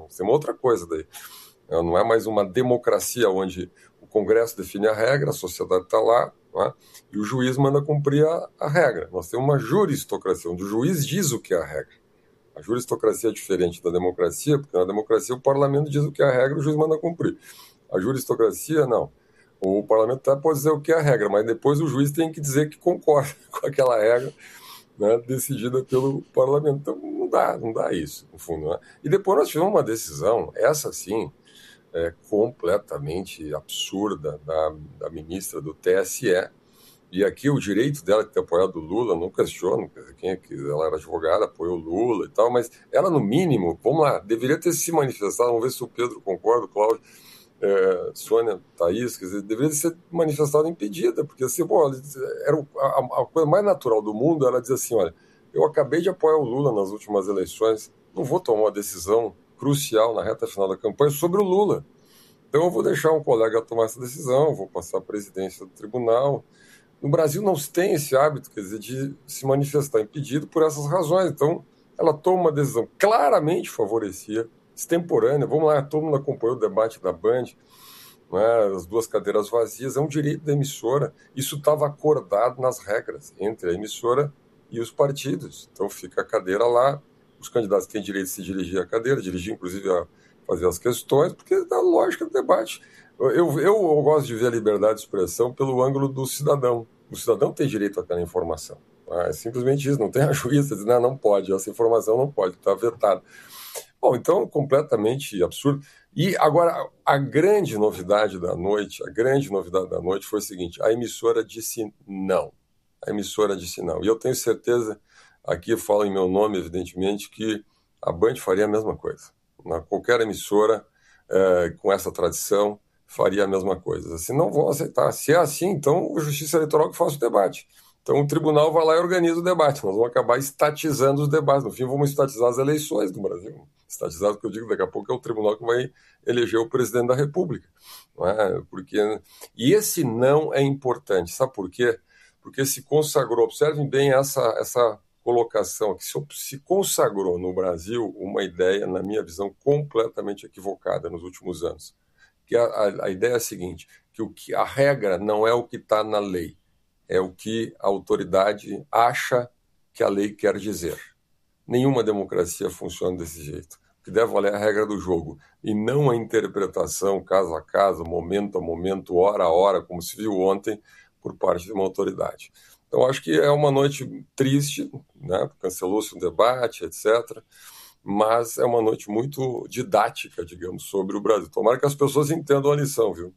Tem uma outra coisa daí. Não é mais uma democracia onde o Congresso define a regra, a sociedade está lá, né? E o juiz manda cumprir a regra. Nós temos uma juristocracia, onde o juiz diz o que é a regra. A juristocracia é diferente da democracia, porque na democracia o parlamento diz o que é a regra e o juiz manda cumprir. A juristocracia, não. O parlamento até pode dizer o que é a regra, mas depois o juiz tem que dizer que concorda com aquela regra, né, decidida pelo parlamento. Então não dá isso, no fundo. Né? E depois nós tivemos uma decisão, essa sim, completamente absurda, da ministra do TSE. E aqui o direito dela de ter apoiado o Lula, não questiono, quem é que ela era advogada, apoiou o Lula e tal, mas ela, no mínimo, vamos lá, deveria ter se manifestado, vamos ver se o Pedro concorda, o Cláudio, Sônia, Thaís, quer dizer, deveria ser manifestada impedida, porque assim, bom, era a coisa mais natural do mundo, ela diz assim, olha, eu acabei de apoiar o Lula nas últimas eleições, não vou tomar uma decisão crucial na reta final da campanha sobre o Lula. Então eu vou deixar um colega tomar essa decisão, vou passar a presidência do tribunal. No Brasil não se tem esse hábito, quer dizer, de se manifestar impedido por essas razões. Então, ela toma uma decisão claramente favorecia, extemporânea. Vamos lá, todo mundo acompanhou o debate da Band, né, as duas cadeiras vazias, é um direito da emissora. Isso estava acordado nas regras entre a emissora e os partidos. Então, fica a cadeira lá, os candidatos têm direito de se dirigir à cadeira, dirigir, inclusive, a fazer as questões, porque é a lógica do debate. Eu gosto de ver a liberdade de expressão pelo ângulo do cidadão. O cidadão tem direito àquela informação. É simplesmente isso, não tem a juíza dizendo, não pode, essa informação não pode, está vetada. Bom, então, completamente absurdo. E agora, a grande novidade da noite foi o seguinte, a emissora disse não. A emissora disse não. E eu tenho certeza, aqui eu falo em meu nome, evidentemente, que a Band faria a mesma coisa. Qualquer emissora com essa tradição faria a mesma coisa. Assim, não vão aceitar. Se é assim, então a Justiça Eleitoral que faça o debate. Então o tribunal vai lá e organiza o debate. Nós vamos acabar estatizando os debates. No fim, vamos estatizar as eleições do Brasil. Estatizado, que eu digo daqui a pouco, é o tribunal que vai eleger o presidente da República. Não é? E esse não é importante. Sabe por quê? Porque se consagrou, observem bem essa colocação, que se consagrou no Brasil uma ideia, na minha visão, completamente equivocada nos últimos anos. Que a ideia é a seguinte, que a regra não é o que está na lei, é o que a autoridade acha que a lei quer dizer. Nenhuma democracia funciona desse jeito. O que deve valer é a regra do jogo, e não a interpretação caso a caso, momento a momento, hora a hora, como se viu ontem, por parte de uma autoridade. Então, acho que é uma noite triste, né? Cancelou-se um debate, etc., mas é uma noite muito didática, digamos, sobre o Brasil. Tomara que as pessoas entendam a lição, viu?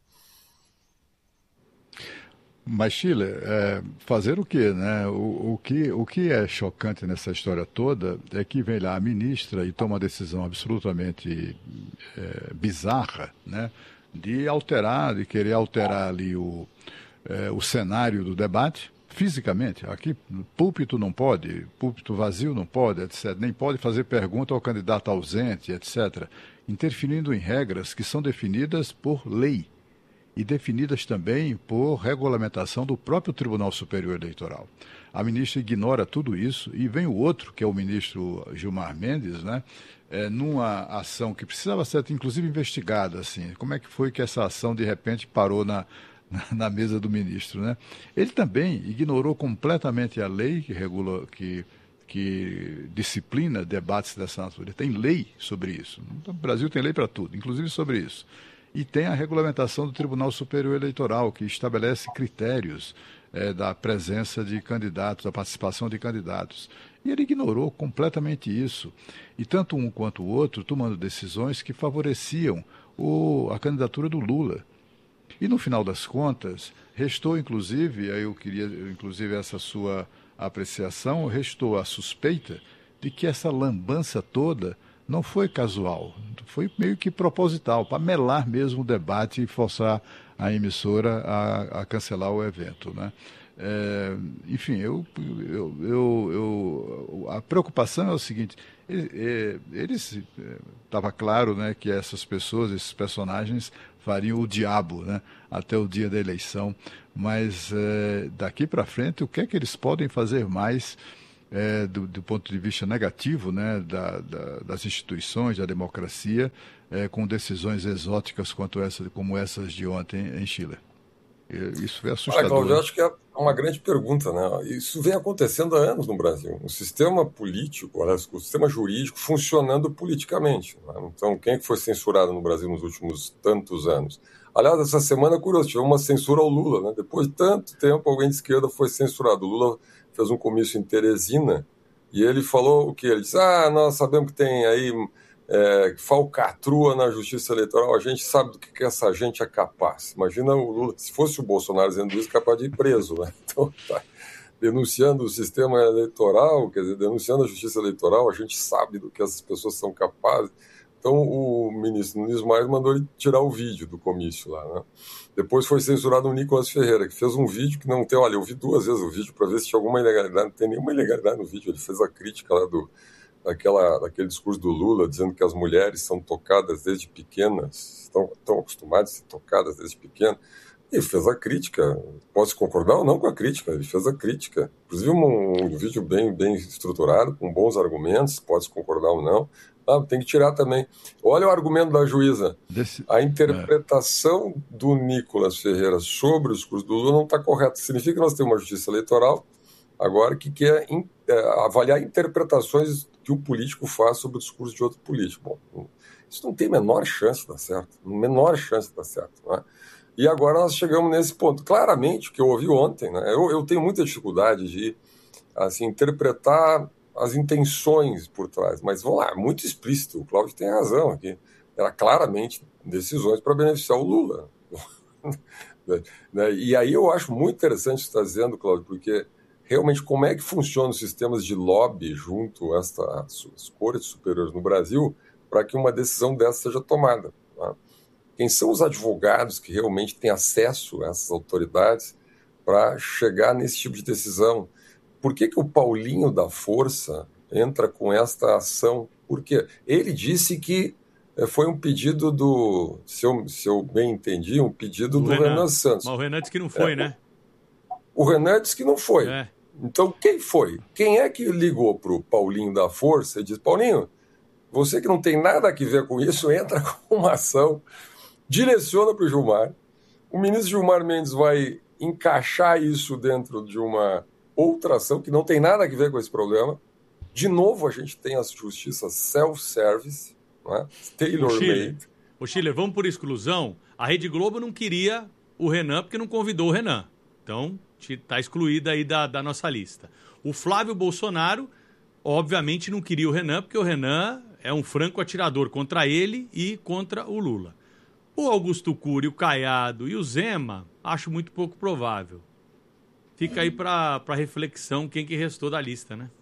Mas, Chile, fazer o quê, né? O que é chocante nessa história toda é que vem lá a ministra e toma uma decisão absolutamente bizarra, né? De querer alterar ali o cenário do debate, fisicamente. Aqui, púlpito não pode, púlpito vazio não pode, etc. Nem pode fazer pergunta ao candidato ausente, etc. Interferindo em regras que são definidas por lei e definidas também por regulamentação do próprio Tribunal Superior Eleitoral. A ministra ignora tudo isso e vem o outro, que é o ministro Gilmar Mendes, né? Numa ação que precisava ser, inclusive, investigada. Assim, como é que foi que essa ação, de repente, parou na mesa do ministro, né? Ele também ignorou completamente a lei que regula, que disciplina debates dessa natureza. Tem lei sobre isso. O Brasil tem lei para tudo, inclusive sobre isso. E tem a regulamentação do Tribunal Superior Eleitoral, que estabelece critérios da presença de candidatos, da participação de candidatos. E ele ignorou completamente isso. E tanto um quanto o outro tomando decisões que favoreciam a candidatura do Lula. E no final das contas, restou inclusive, aí eu queria inclusive essa sua apreciação, restou a suspeita de que essa lambança toda não foi casual, foi meio que proposital, para melar mesmo o debate e forçar a emissora a cancelar o evento, né? Enfim, a preocupação é o seguinte, estava claro, né, que essas pessoas, esses personagens fariam o diabo, né, até o dia da eleição, mas daqui para frente o que é que eles podem fazer mais do ponto de vista negativo, né, das instituições, da democracia, com decisões exóticas como essas de ontem em Chile. Isso é Olha, assustador, Cláudio, eu né? acho que é uma grande pergunta, né? Isso vem acontecendo há anos no Brasil. O sistema político, aliás, o sistema jurídico funcionando politicamente, né? Então, quem é que foi censurado no Brasil nos últimos tantos anos? Aliás, essa semana, curioso, tivemos uma censura ao Lula, né? Depois de tanto tempo, alguém de esquerda foi censurado. O Lula fez um comício em Teresina e ele falou o quê? Ele disse, nós sabemos que tem aí falcatrua na justiça eleitoral, a gente sabe do que essa gente é capaz. Imagina o Lula, se fosse o Bolsonaro dizendo isso, capaz de ir preso, né? Então, tá denunciando o sistema eleitoral, quer dizer, denunciando a justiça eleitoral, a gente sabe do que essas pessoas são capazes. Então, o ministro Nunes Marques mandou ele tirar o vídeo do comício lá, né? Depois foi censurado o Nicolas Ferreira, que fez um vídeo que não tem... Olha, eu vi 2 vezes o vídeo para ver se tinha alguma ilegalidade. Não tem nenhuma ilegalidade no vídeo. Ele fez a crítica lá daquele discurso do Lula, dizendo que as mulheres são tocadas desde pequenas, estão acostumadas a ser tocadas desde pequenas. E fez a crítica. Posso concordar ou não com a crítica? Ele fez a crítica. Inclusive um vídeo bem estruturado, com bons argumentos, pode concordar ou não. Tem que tirar também. Olha o argumento da juíza. A interpretação do Nicolas Ferreira sobre o discurso do Lula não está correta. Significa que nós temos uma justiça eleitoral agora que quer avaliar interpretações que o político faz sobre o discurso de outro político. Bom, isso não tem a menor chance de dar certo. Menor chance de dar certo, não é? E agora nós chegamos nesse ponto. Claramente, o que eu ouvi ontem, né, eu tenho muita dificuldade de interpretar as intenções por trás, mas vamos lá, muito explícito, o Cláudio tem razão aqui. Era claramente decisões para beneficiar o Lula. E aí eu acho muito interessante o que você está dizendo, Cláudio, porque realmente como é que funcionam os sistemas de lobby junto às cortes superiores no Brasil para que uma decisão dessa seja tomada, tá? Quem são os advogados que realmente têm acesso a essas autoridades para chegar nesse tipo de decisão? Por que o Paulinho da Força entra com esta ação? Porque ele disse que foi um pedido do, se eu bem entendi, um pedido do Renan Santos. Mas o Renan disse que não foi, né? O Renan disse que não foi. Então, quem foi? Quem é que ligou para o Paulinho da Força e disse, Paulinho, você que não tem nada a ver com isso, entra com uma ação, direciona para o Gilmar. O ministro Gilmar Mendes vai encaixar isso dentro de uma outra ação que não tem nada a ver com esse problema. De novo, a gente tem a justiça self-service, né? Tailor-made. Ô, Chile, vamos por exclusão. A Rede Globo não queria o Renan porque não convidou o Renan. Então, está excluída aí da nossa lista. O Flávio Bolsonaro, obviamente, não queria o Renan porque o Renan é um franco atirador contra ele e contra o Lula. O Augusto Cury, o Caiado e o Zema, acho muito pouco provável. Fica aí para reflexão quem que restou da lista, né?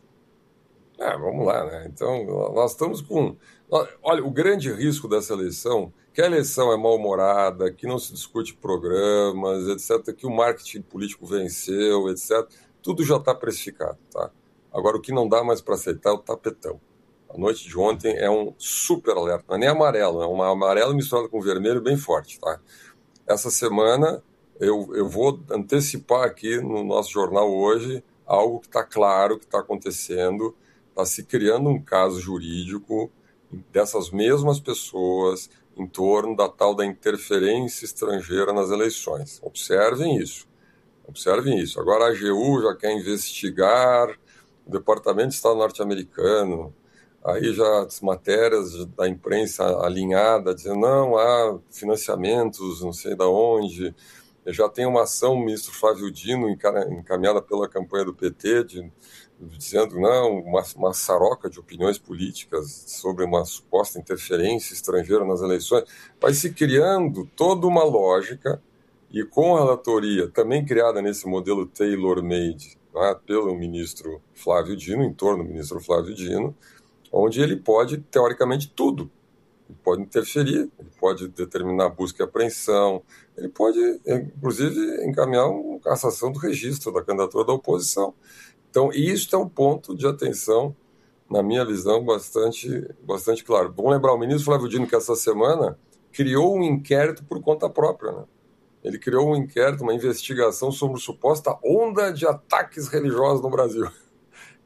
Vamos lá, né? Então, nós estamos com... Olha, o grande risco dessa eleição, que a eleição é mal-humorada, que não se discute programas, etc., que o marketing político venceu, etc., tudo já está precificado, tá? Agora, o que não dá mais para aceitar é o tapetão. A noite de ontem é um super alerta, não é nem amarelo, é um amarelo misturado com vermelho bem forte, tá? Essa semana eu vou antecipar aqui no nosso jornal hoje algo que está claro que está acontecendo, está se criando um caso jurídico dessas mesmas pessoas em torno da tal da interferência estrangeira nas eleições. Observem isso. Agora a AGU já quer investigar, o Departamento de Estado norte-americano, aí já as matérias da imprensa alinhada, dizendo não, há financiamentos, não sei de onde. Já tem uma ação, o ministro Flávio Dino, encaminhada pela campanha do PT, dizendo não, uma saroca de opiniões políticas sobre uma suposta interferência estrangeira nas eleições. Vai se criando toda uma lógica, e com a relatoria também criada nesse modelo tailor-made, né, pelo ministro Flávio Dino, em torno do ministro Flávio Dino, onde ele pode, teoricamente, tudo. Ele pode interferir, ele pode determinar a busca e apreensão, ele pode, inclusive, encaminhar uma cassação do registro da candidatura da oposição. Então, isso é um ponto de atenção, na minha visão, bastante claro. Vamos lembrar, o ministro Flávio Dino, que essa semana criou um inquérito por conta própria, né? Ele criou um inquérito, uma investigação sobre suposta onda de ataques religiosos no Brasil.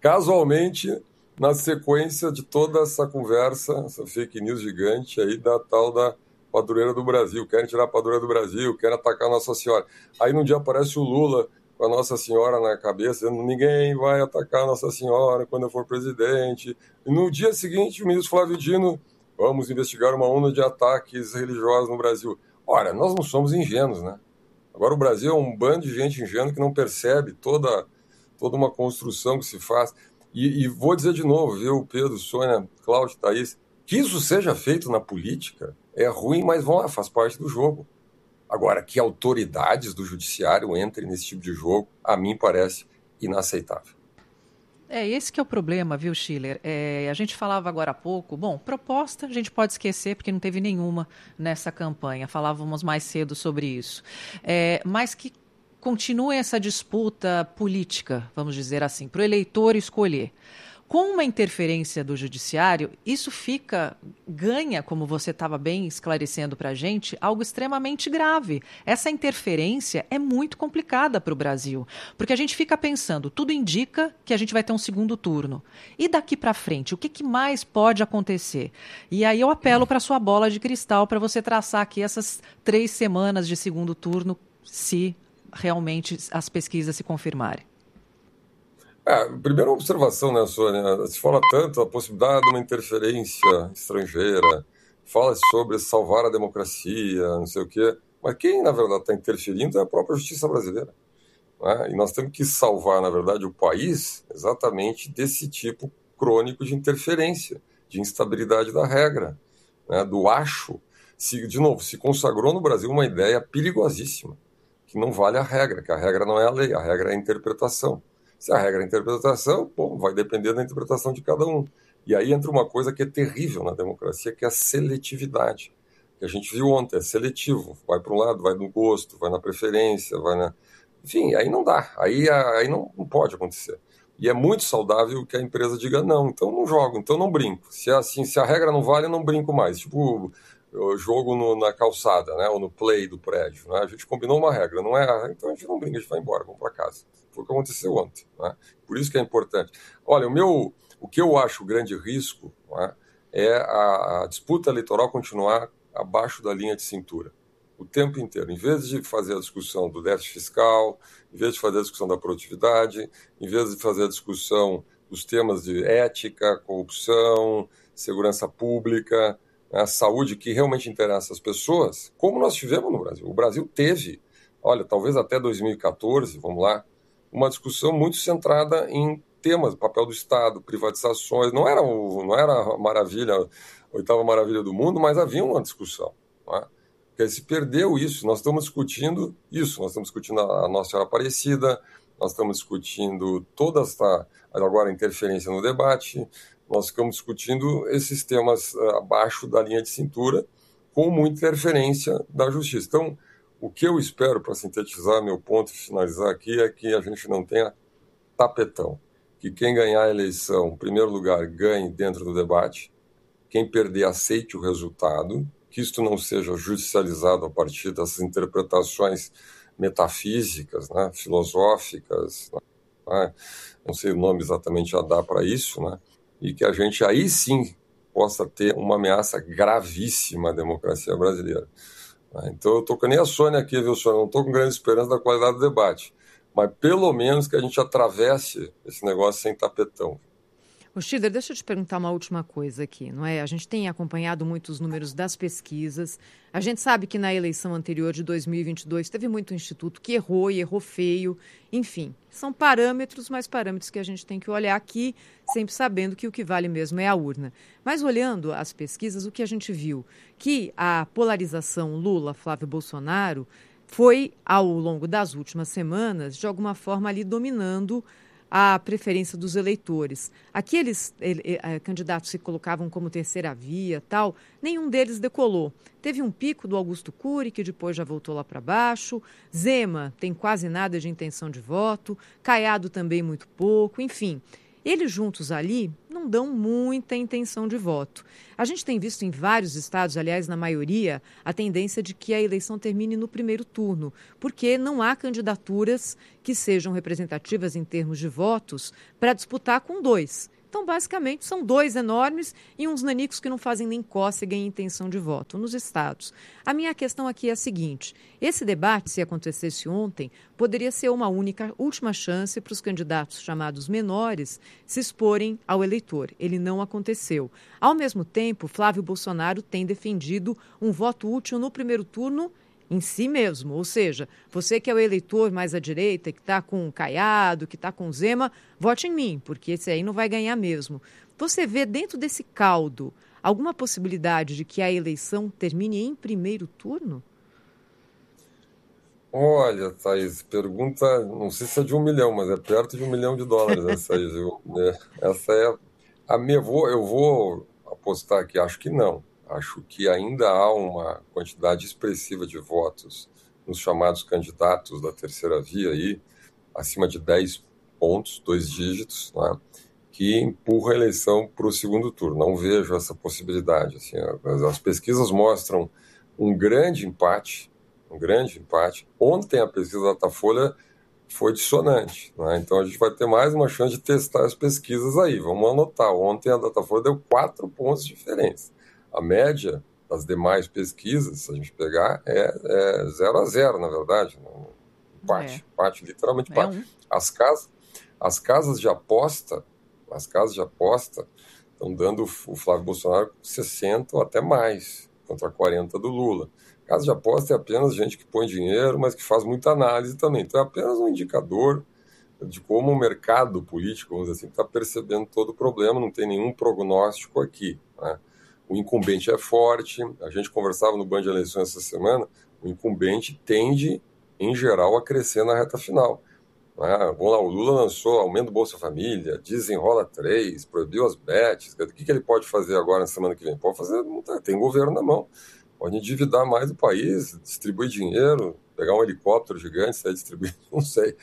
casualmente, na sequência de toda essa conversa, essa fake news gigante aí da tal da padroeira do Brasil, querem tirar a padroeira do Brasil, querem atacar Nossa Senhora. Aí num dia aparece o Lula com a Nossa Senhora na cabeça, dizendo ninguém vai atacar Nossa Senhora quando eu for presidente. E no dia seguinte, o ministro Flávio Dino, vamos investigar uma onda de ataques religiosos no Brasil. Ora, nós não somos ingênuos, né? Agora o Brasil é um bando de gente ingênua que não percebe toda uma construção que se faz. E vou dizer de novo, viu, Pedro, Sônia, Cláudio, Thaís, que isso seja feito na política é ruim, mas vão lá, faz parte do jogo. Agora, que autoridades do judiciário entrem nesse tipo de jogo, a mim parece inaceitável. Esse que é o problema, viu, Schiller? A gente falava agora há pouco, bom, proposta a gente pode esquecer porque não teve nenhuma nessa campanha, falávamos mais cedo sobre isso. Mas que continue essa disputa política, vamos dizer assim, para o eleitor escolher. Com uma interferência do judiciário, isso ganha, como você estava bem esclarecendo para a gente, algo extremamente grave. Essa interferência é muito complicada para o Brasil, porque a gente fica pensando, tudo indica que a gente vai ter um segundo turno. E daqui para frente, o que mais pode acontecer? E aí eu apelo para a sua bola de cristal para você traçar aqui essas 3 semanas de segundo turno, se realmente as pesquisas se confirmarem. Primeira observação, né, Sônia? Se fala tanto a possibilidade de uma interferência estrangeira, fala sobre salvar a democracia, não sei o quê, mas quem, na verdade, está interferindo é a própria justiça brasileira. Né? E nós temos que salvar, na verdade, o país exatamente desse tipo crônico de interferência, de instabilidade da regra, né, do acho. De novo, se consagrou no Brasil uma ideia perigosíssima, que não vale a regra, que a regra não é a lei, a regra é a interpretação. Se a regra é a interpretação, bom, vai depender da interpretação de cada um. E aí entra uma coisa que é terrível na democracia, que é a seletividade. Que a gente viu ontem, é seletivo. Vai para um lado, vai no gosto, vai na preferência, vai na... Enfim, aí não dá. Aí não pode acontecer. E é muito saudável que a empresa diga não, então não jogo, então não brinco. Se é assim, se a regra não vale, eu não brinco mais. Tipo, eu jogo na calçada, né, ou no play do prédio. Né? A gente combinou uma regra, não é a regra, então a gente não brinca, a gente vai embora, vamos para casa. Foi o que aconteceu ontem. Né? Por isso que é importante. Olha, o que eu acho o grande risco, né, é a disputa eleitoral continuar abaixo da linha de cintura. O tempo inteiro. Em vez de fazer a discussão do déficit fiscal, em vez de fazer a discussão da produtividade, em vez de fazer a discussão dos temas de ética, corrupção, segurança pública, a saúde que realmente interessa às pessoas, como nós tivemos no Brasil. O Brasil teve, olha, talvez até 2014, vamos lá, uma discussão muito centrada em temas, papel do Estado, privatizações. Não era a maravilha, a 8ª maravilha do mundo, mas havia uma discussão. Não é? Porque se perdeu isso, nós estamos discutindo isso, nós estamos discutindo a Nossa Senhora Aparecida, nós estamos discutindo toda essa, agora, interferência no debate, nós ficamos discutindo esses temas abaixo da linha de cintura, com muita interferência da justiça. Então, o que eu espero, para sintetizar meu ponto e finalizar aqui, é que a gente não tenha tapetão. Que quem ganhar a eleição, em primeiro lugar, ganhe dentro do debate, quem perder aceite o resultado, que isto não seja judicializado a partir dessas interpretações metafísicas, né, filosóficas, né, não sei o nome exatamente a dar para isso, né, e que a gente aí sim possa ter uma ameaça gravíssima à democracia brasileira. Então eu estou com nem a Sônia aqui, viu, Sônia? Não estou com grande esperança da qualidade do debate, mas pelo menos que a gente atravesse esse negócio sem tapetão. Ô, Schiller, deixa eu te perguntar uma última coisa aqui, não é? A gente tem acompanhado muito os números das pesquisas. A gente sabe que na eleição anterior de 2022 teve muito instituto que errou e errou feio. Enfim, são parâmetros, mas parâmetros que a gente tem que olhar aqui, sempre sabendo que o que vale mesmo é a urna. Mas olhando as pesquisas, o que a gente viu? Que a polarização Lula-Flávio Bolsonaro foi, ao longo das últimas semanas, de alguma forma ali dominando a preferência dos eleitores. Aqueles candidatos que se colocavam como terceira via, tal, nenhum deles decolou. Teve um pico do Augusto Cury, que depois já voltou lá para baixo. Zema tem quase nada de intenção de voto. Caiado também muito pouco. Enfim, eles juntos ali não dão muita intenção de voto. A gente tem visto em vários estados, aliás, na maioria, a tendência de que a eleição termine no primeiro turno, porque não há candidaturas que sejam representativas em termos de votos para disputar com dois. Então, basicamente, são dois enormes e uns nanicos que não fazem nem cócega em intenção de voto nos estados. A minha questão aqui é a seguinte: esse debate, se acontecesse ontem, poderia ser uma última chance para os candidatos chamados menores se exporem ao eleitor. Ele não aconteceu. Ao mesmo tempo, Flávio Bolsonaro tem defendido um voto útil no primeiro turno em si mesmo, ou seja, você que é o eleitor mais à direita, que está com o Caiado, que está com o Zema, vote em mim, porque esse aí não vai ganhar mesmo. Você vê dentro desse caldo alguma possibilidade de que a eleição termine em primeiro turno? Olha, Thaís, pergunta, não sei se é de 1 milhão, mas é perto de $1 milhão essa aí, viu? Essa é a minha, eu vou apostar aqui, acho que não. Acho que ainda há uma quantidade expressiva de votos nos chamados candidatos da terceira via, aí, acima de 10 pontos, 2 dígitos, né, que empurra a eleição para o segundo turno. Não vejo essa possibilidade. Assim, as pesquisas mostram um grande empate. Ontem a pesquisa da Datafolha foi dissonante, né? Então a gente vai ter mais uma chance de testar as pesquisas aí. Vamos anotar. Ontem a Datafolha deu 4 pontos diferentes. A média das demais pesquisas, se a gente pegar, é 0 a 0, na verdade. Empate, literalmente empate. As casas de aposta estão dando o Flávio Bolsonaro 60 ou até mais, contra 40 do Lula. Casa de aposta é apenas gente que põe dinheiro, mas que faz muita análise também. Então é apenas um indicador de como o mercado político, vamos dizer assim, está percebendo todo o problema, não tem nenhum prognóstico aqui, né? O incumbente é forte, a gente conversava no Band de Eleições essa semana, o incumbente tende, em geral, a crescer na reta final. Vamos lá, o Lula lançou aumento do Bolsa Família, desenrola 3, proibiu as bets. O que ele pode fazer agora na semana que vem? Pode fazer, tem governo na mão, pode endividar mais o país, distribuir dinheiro, pegar um helicóptero gigante, sair distribuindo, não sei.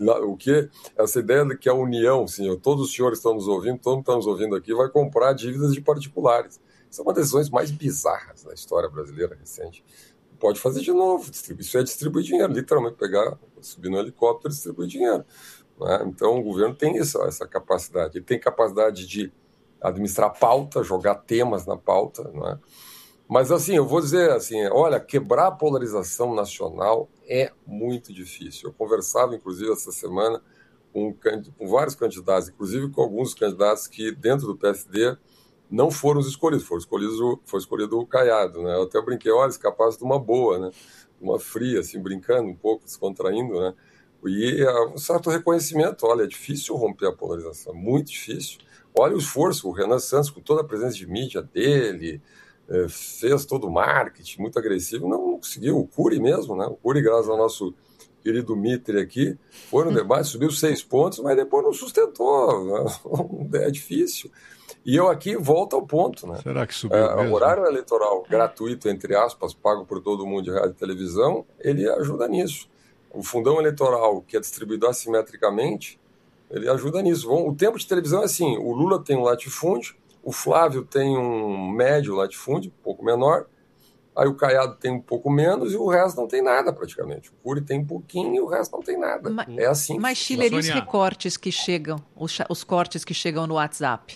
Essa ideia de que a União, senhor, todos os senhores estão nos ouvindo, todo mundo está nos ouvindo aqui, vai comprar dívidas de particulares. Isso é uma das decisões mais bizarras da história brasileira recente. Pode fazer de novo, isso é distribuir dinheiro, literalmente pegar, subir no helicóptero e distribuir dinheiro, né? Então o governo tem essa capacidade, ele tem capacidade de administrar pauta, jogar temas na pauta, né? Mas assim, eu vou dizer assim, olha, quebrar a polarização nacional é muito difícil. Eu conversava, inclusive, essa semana com vários candidatos, inclusive com alguns candidatos que dentro do PSD não foram os escolhidos, foi escolhido o Caiado, né? Eu até brinquei, olha, capaz de uma boa, né? Uma fria, assim, brincando um pouco, descontraindo, né? E um certo reconhecimento, olha, é difícil romper a polarização, muito difícil. Olha o esforço, o Renan Santos, com toda a presença de mídia dele, fez todo o marketing muito agressivo, não conseguiu. O Cury mesmo, né? O Cury, graças ao nosso querido Mitre aqui, foi no debate, subiu 6 pontos, mas depois não sustentou, né? É difícil. E eu aqui volto ao ponto, né? Será que subiu mesmo? O horário eleitoral gratuito, entre aspas, pago por todo mundo de rádio e televisão, ele ajuda nisso. O fundão eleitoral, que é distribuído assimetricamente, ele ajuda nisso. O tempo de televisão é assim, o Lula tem um latifúndio, o Flávio tem um médio latifúndio, um pouco menor, aí o Caiado tem um pouco menos e o resto não tem nada praticamente. O Cury tem um pouquinho e o resto não tem nada. É assim. Mas, Schiller, e os recortes que chegam, os cortes que chegam no WhatsApp?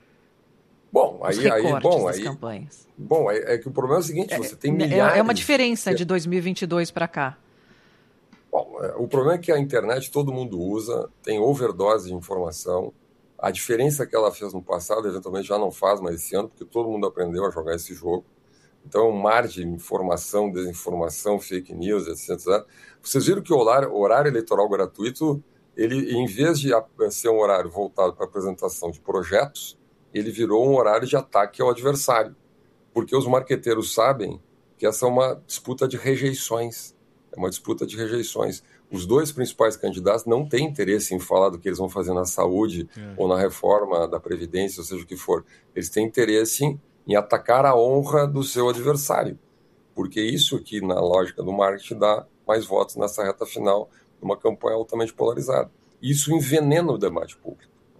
Bom, os recortes das campanhas. Bom, é que o problema é o seguinte, você tem milhares... É uma diferença de 2022 para cá. Bom, o problema é que a internet todo mundo usa, tem overdose de informação. A diferença que ela fez no passado, eventualmente já não faz mais esse ano, porque todo mundo aprendeu a jogar esse jogo. Então, um mar de informação, desinformação, fake news, etc. Vocês viram que o horário eleitoral gratuito, ele, em vez de ser um horário voltado para a apresentação de projetos, ele virou um horário de ataque ao adversário. Porque os marqueteiros sabem que essa é uma disputa de rejeições. É uma disputa de rejeições. Os dois principais candidatos não têm interesse em falar do que eles vão fazer na saúde ou na reforma da Previdência, ou seja o que for. Eles têm interesse em atacar a honra do seu adversário. Porque isso que, na lógica do marketing, dá mais votos nessa reta final, numa campanha altamente polarizada. Isso envenena o debate público. Não é?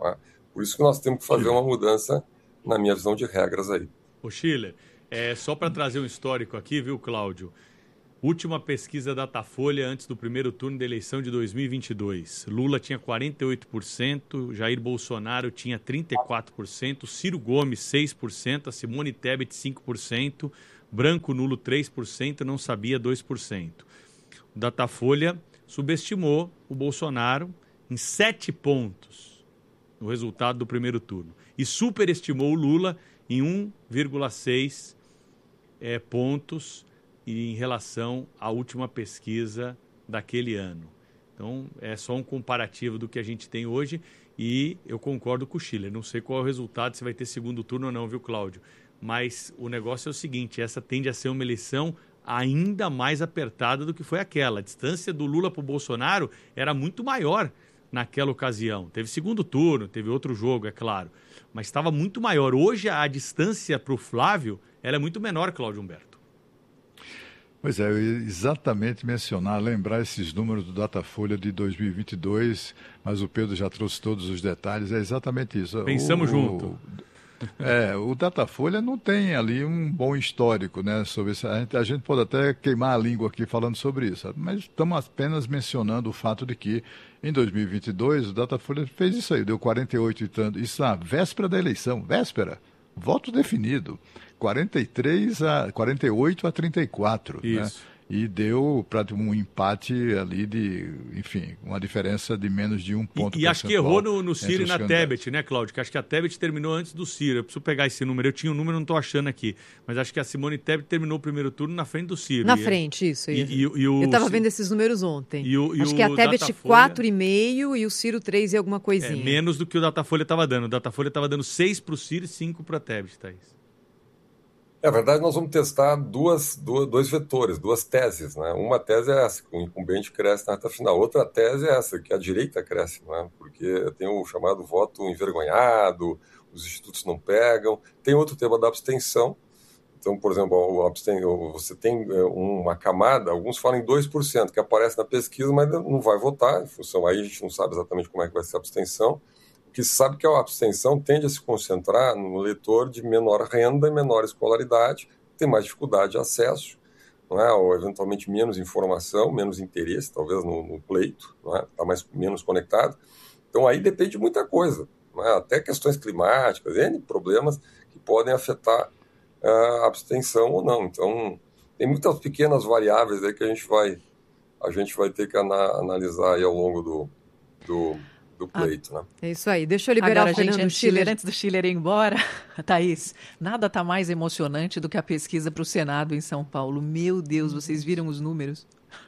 Por isso que nós temos que fazer uma mudança, na minha visão, de regras aí. Ô Schiller, só para trazer um histórico aqui, viu, Cláudio? Última pesquisa Datafolha antes do primeiro turno da eleição de 2022. Lula tinha 48%, Jair Bolsonaro tinha 34%, Ciro Gomes 6%, a Simone Tebet 5%, branco nulo 3%, não sabia 2%. O Datafolha subestimou o Bolsonaro em 7 pontos no resultado do primeiro turno e superestimou o Lula em 1,6 pontos em relação à última pesquisa daquele ano. Então, é só um comparativo do que a gente tem hoje e eu concordo com o Schiller. Não sei qual é o resultado, se vai ter segundo turno ou não, viu, Cláudio? Mas o negócio é o seguinte, essa tende a ser uma eleição ainda mais apertada do que foi aquela. A distância do Lula para o Bolsonaro era muito maior naquela ocasião. Teve segundo turno, teve outro jogo, é claro, mas estava muito maior. Hoje a distância para o Flávio ela é muito menor, Cláudio Humberto. Pois é, eu ia exatamente lembrar esses números do Datafolha de 2022, mas o Pedro já trouxe todos os detalhes, é exatamente isso. Pensamos junto. O Datafolha não tem ali um bom histórico, né, sobre isso. A gente pode até queimar a língua aqui falando sobre isso, mas estamos apenas mencionando o fato de que em 2022 o Datafolha fez isso aí, deu 48 e tanto, isso na véspera da eleição, voto definido. 48 a 34, né? E deu um empate ali uma diferença de menos de 1 ponto. E acho que errou no Ciro e na Tebet, né, Cláudio? Que acho que a Tebet terminou antes do Ciro. Eu preciso pegar esse número. Eu tinha um número, não estou achando aqui. Mas acho que a Simone Tebet terminou o primeiro turno na frente do Ciro. Na frente, isso. Eu estava vendo esses números ontem. Acho que a Tebet 4,5 e o Ciro 3 e alguma coisinha. Menos do que o Datafolha estava dando. O Datafolha estava dando 6 para o Ciro e 5 para a Tebet, Thaís. Na verdade, nós vamos testar dois vetores, 2 teses, né? Uma tese é essa, que o incumbente cresce na reta final. Outra tese é essa, que a direita cresce, né? Porque tem o chamado voto envergonhado, os institutos não pegam. Tem outro tema da abstenção. Então, por exemplo, você tem uma camada, alguns falam em 2%, que aparece na pesquisa, mas não vai votar, em função aí a gente não sabe exatamente como é que vai ser a abstenção. O que se sabe que a abstenção tende a se concentrar no eleitor de menor renda e menor escolaridade, tem mais dificuldade de acesso, não é? Ou eventualmente menos informação, menos interesse, talvez no pleito, não é? Está menos conectado. Então aí depende de muita coisa, não é? Até questões climáticas, N problemas que podem afetar a abstenção ou não. Então tem muitas pequenas variáveis aí que a gente vai ter que analisar aí ao longo do pleito, né? É isso aí. Deixa eu liberar o Fernando Schiller. Antes do Schiller ir embora, Thaís, nada está mais emocionante do que a pesquisa para o Senado em São Paulo. Meu Deus, vocês viram os números?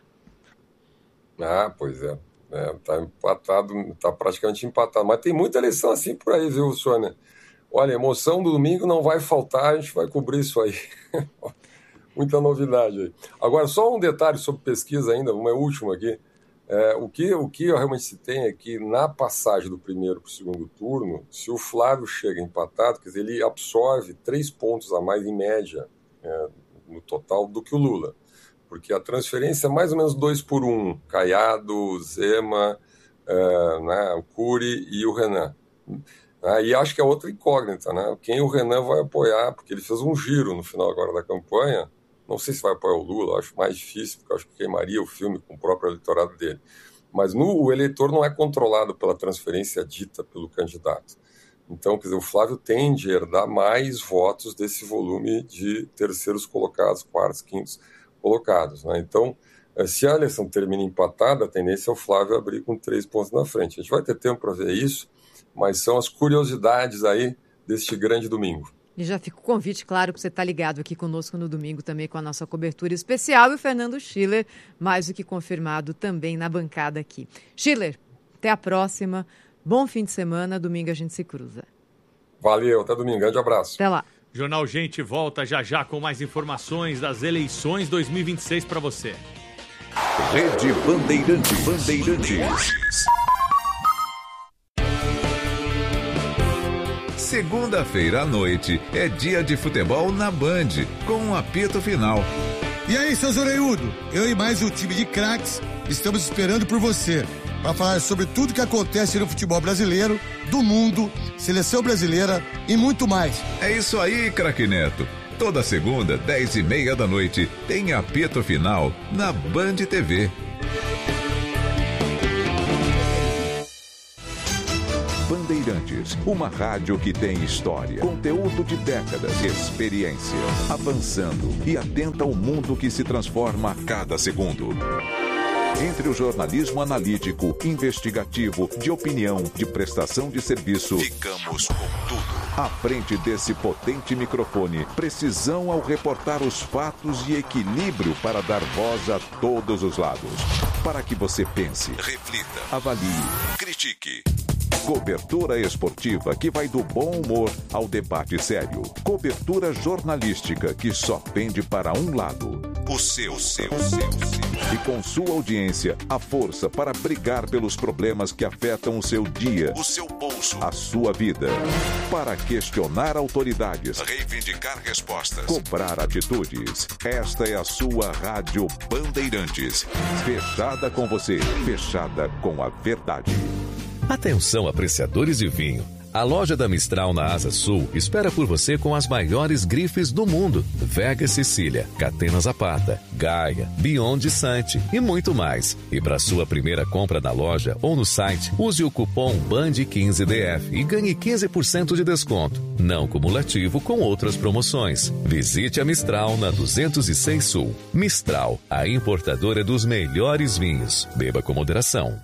Pois é. Está empatado, está praticamente empatado. Mas tem muita eleição assim por aí, viu, Sônia? Olha, a emoção do domingo não vai faltar, a gente vai cobrir isso aí. Muita novidade aí. Agora, só um detalhe sobre pesquisa ainda, uma última aqui. O que realmente se tem é que na passagem do primeiro para o segundo turno, se o Flávio chega empatado, quer dizer, ele absorve 3 pontos a mais em média no total do que o Lula. Porque a transferência é mais ou menos 2-1, Caiado, Zema, né, o Cury e o Renan. E acho que é outra incógnita, né? Quem o Renan vai apoiar, porque ele fez um giro no final agora da campanha. Não sei se vai apoiar o Lula, acho mais difícil, porque acho que queimaria o filme com o próprio eleitorado dele. Mas o eleitor não é controlado pela transferência dita pelo candidato. Então, quer dizer, o Flávio tende a herdar mais votos desse volume de terceiros colocados, quartos, quintos colocados, né? Então, se a eleição termina empatada, a tendência é o Flávio abrir com 3 pontos na frente. A gente vai ter tempo para ver isso, mas são as curiosidades aí deste grande domingo. E já fica o convite, claro, para você estar ligado aqui conosco no domingo também com a nossa cobertura especial e o Fernando Schiller, mais do que confirmado também na bancada aqui. Schiller, até a próxima. Bom fim de semana. Domingo a gente se cruza. Valeu, até domingo. Grande abraço. Até lá. Jornal Gente volta já com mais informações das eleições 2026 para você. Rede Bandeirantes. Segunda-feira à noite é dia de futebol na Band, com um apito final. E aí, seus orelhudos? Eu e mais o time de craques estamos esperando por você. para falar sobre tudo que acontece no futebol brasileiro, do mundo, seleção brasileira e muito mais. É isso aí, craque Neto. Toda segunda, 10h30 da noite, tem apito final na Band TV. Bandeirantes, uma rádio que tem história, conteúdo de décadas, experiência, avançando e atenta ao mundo que se transforma a cada segundo. Entre o jornalismo analítico, investigativo, de opinião, de prestação de serviço, ficamos com tudo. À frente desse potente microfone, precisão ao reportar os fatos e equilíbrio para dar voz a todos os lados. Para que você pense, reflita, avalie, critique. Cobertura esportiva que vai do bom humor ao debate sério. Cobertura jornalística que só pende para um lado. O seu. E com sua audiência, a força para brigar pelos problemas que afetam o seu dia, o seu bolso, a sua vida. Para questionar autoridades, reivindicar respostas, cobrar atitudes. Esta é a sua Rádio Bandeirantes. Fechada com você, fechada com a verdade. Atenção, apreciadores de vinho. A loja da Mistral na Asa Sul espera por você com as maiores grifes do mundo. Vega Sicília, Catena Zapata, Gaia, Beyond Sante e muito mais. E para sua primeira compra na loja ou no site, use o cupom BAND15DF e ganhe 15% de desconto. Não cumulativo com outras promoções. Visite a Mistral na 206 Sul. Mistral, a importadora dos melhores vinhos. Beba com moderação.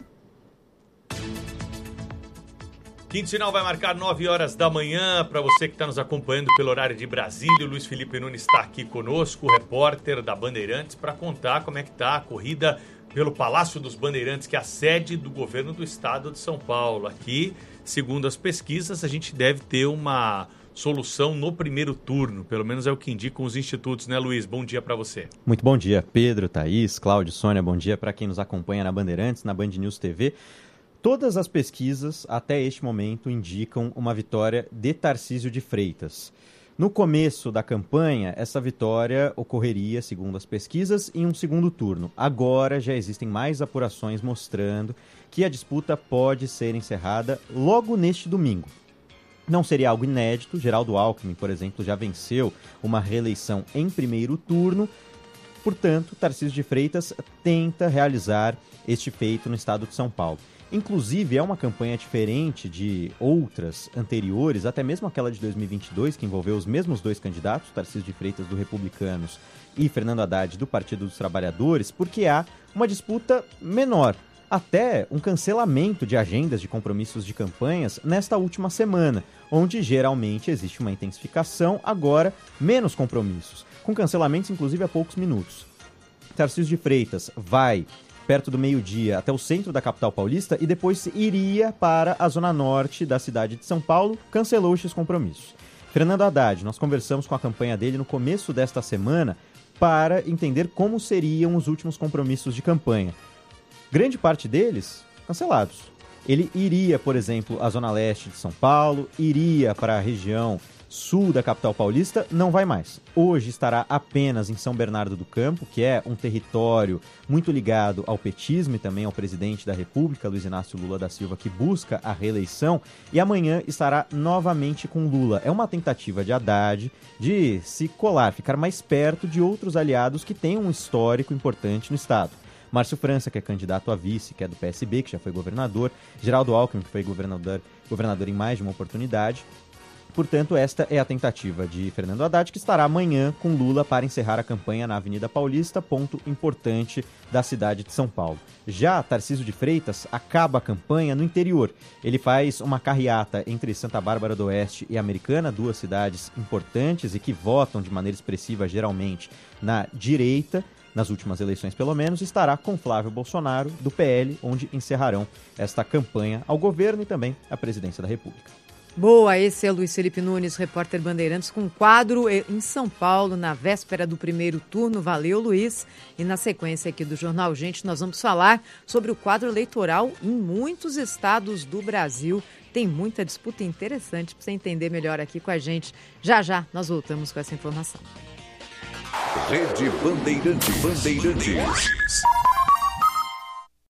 Quinto Sinal vai marcar 9 horas da manhã. Para você que está nos acompanhando pelo horário de Brasília, o Luiz Felipe Nunes está aqui conosco, o repórter da Bandeirantes, para contar como é que está a corrida pelo Palácio dos Bandeirantes, que é a sede do governo do estado de São Paulo. Aqui, segundo as pesquisas, a gente deve ter uma solução no primeiro turno, pelo menos é o que indicam os institutos, né, Luiz? Bom dia para você. Muito bom dia, Pedro, Thaís, Cláudio, Sônia, bom dia para quem nos acompanha na Bandeirantes, na Band News TV. Todas as pesquisas, até este momento, indicam uma vitória de Tarcísio de Freitas. No começo da campanha, essa vitória ocorreria, segundo as pesquisas, em um segundo turno. Agora já existem mais apurações mostrando que a disputa pode ser encerrada logo neste domingo. Não seria algo inédito. Geraldo Alckmin, por exemplo, já venceu uma reeleição em primeiro turno. Portanto, Tarcísio de Freitas tenta realizar este feito no estado de São Paulo. Inclusive, é uma campanha diferente de outras anteriores, até mesmo aquela de 2022, que envolveu os mesmos dois candidatos, Tarcísio de Freitas, do Republicanos, e Fernando Haddad, do Partido dos Trabalhadores, porque há uma disputa menor, até um cancelamento de agendas de compromissos de campanhas nesta última semana, onde geralmente existe uma intensificação, agora menos compromissos, com cancelamentos inclusive a poucos minutos. Tarcísio de Freitas vai perto do meio-dia até o centro da capital paulista e depois iria para a zona norte da cidade de São Paulo, cancelou esses compromissos. Fernando Haddad, nós conversamos com a campanha dele no começo desta semana para entender como seriam os últimos compromissos de campanha. Grande parte deles cancelados. Ele iria, por exemplo, à zona leste de São Paulo, iria para a região sul da capital paulista, não vai mais. Hoje estará apenas em São Bernardo do Campo, que é um território muito ligado ao petismo e também ao presidente da República, Luiz Inácio Lula da Silva, que busca a reeleição, e amanhã estará novamente com Lula. É uma tentativa de Haddad de se colar, ficar mais perto de outros aliados que têm um histórico importante no estado. Márcio França, que é candidato a vice, que é do PSB, que já foi governador, Geraldo Alckmin, que foi governador em mais de uma oportunidade. Portanto, esta é a tentativa de Fernando Haddad, que estará amanhã com Lula para encerrar a campanha na Avenida Paulista, ponto importante da cidade de São Paulo. Já Tarcísio de Freitas acaba a campanha no interior. Ele faz uma carreata entre Santa Bárbara do Oeste e Americana, duas cidades importantes e que votam de maneira expressiva geralmente na direita, nas últimas eleições pelo menos, estará com Flávio Bolsonaro, do PL, onde encerrarão esta campanha ao governo e também à presidência da República. Boa, esse é Luiz Felipe Nunes, repórter Bandeirantes, com um quadro em São Paulo, na véspera do primeiro turno. Valeu, Luiz. E na sequência aqui do Jornal Gente, nós vamos falar sobre o quadro eleitoral em muitos estados do Brasil. Tem muita disputa interessante para você entender melhor aqui com a gente. Já, já, nós voltamos com essa informação. Rede Bandeirantes.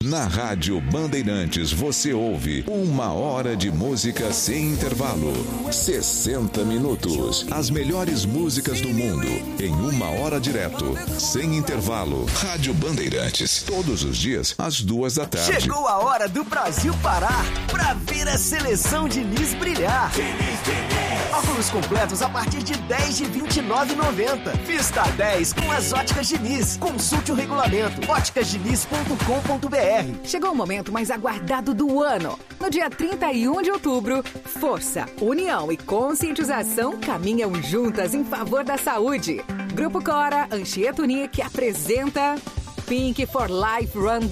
Na Rádio Bandeirantes você ouve 1 hora de música sem intervalo. 60 minutos. As melhores músicas do mundo em 1 hora direto, sem intervalo. Rádio Bandeirantes. Todos os dias, às 2 da tarde. Chegou a hora do Brasil parar pra ver a seleção Diniz brilhar. Óculos completos a partir de 10 de R$ 29,90. Vista 10 com as óticas Diniz. Consulte o regulamento. óticasdiniz.com.br. Chegou o momento mais aguardado do ano. No dia 31 de outubro, força, união e conscientização caminham juntas em favor da saúde. Grupo Cora Anchieta Unique apresenta Pink for Life Run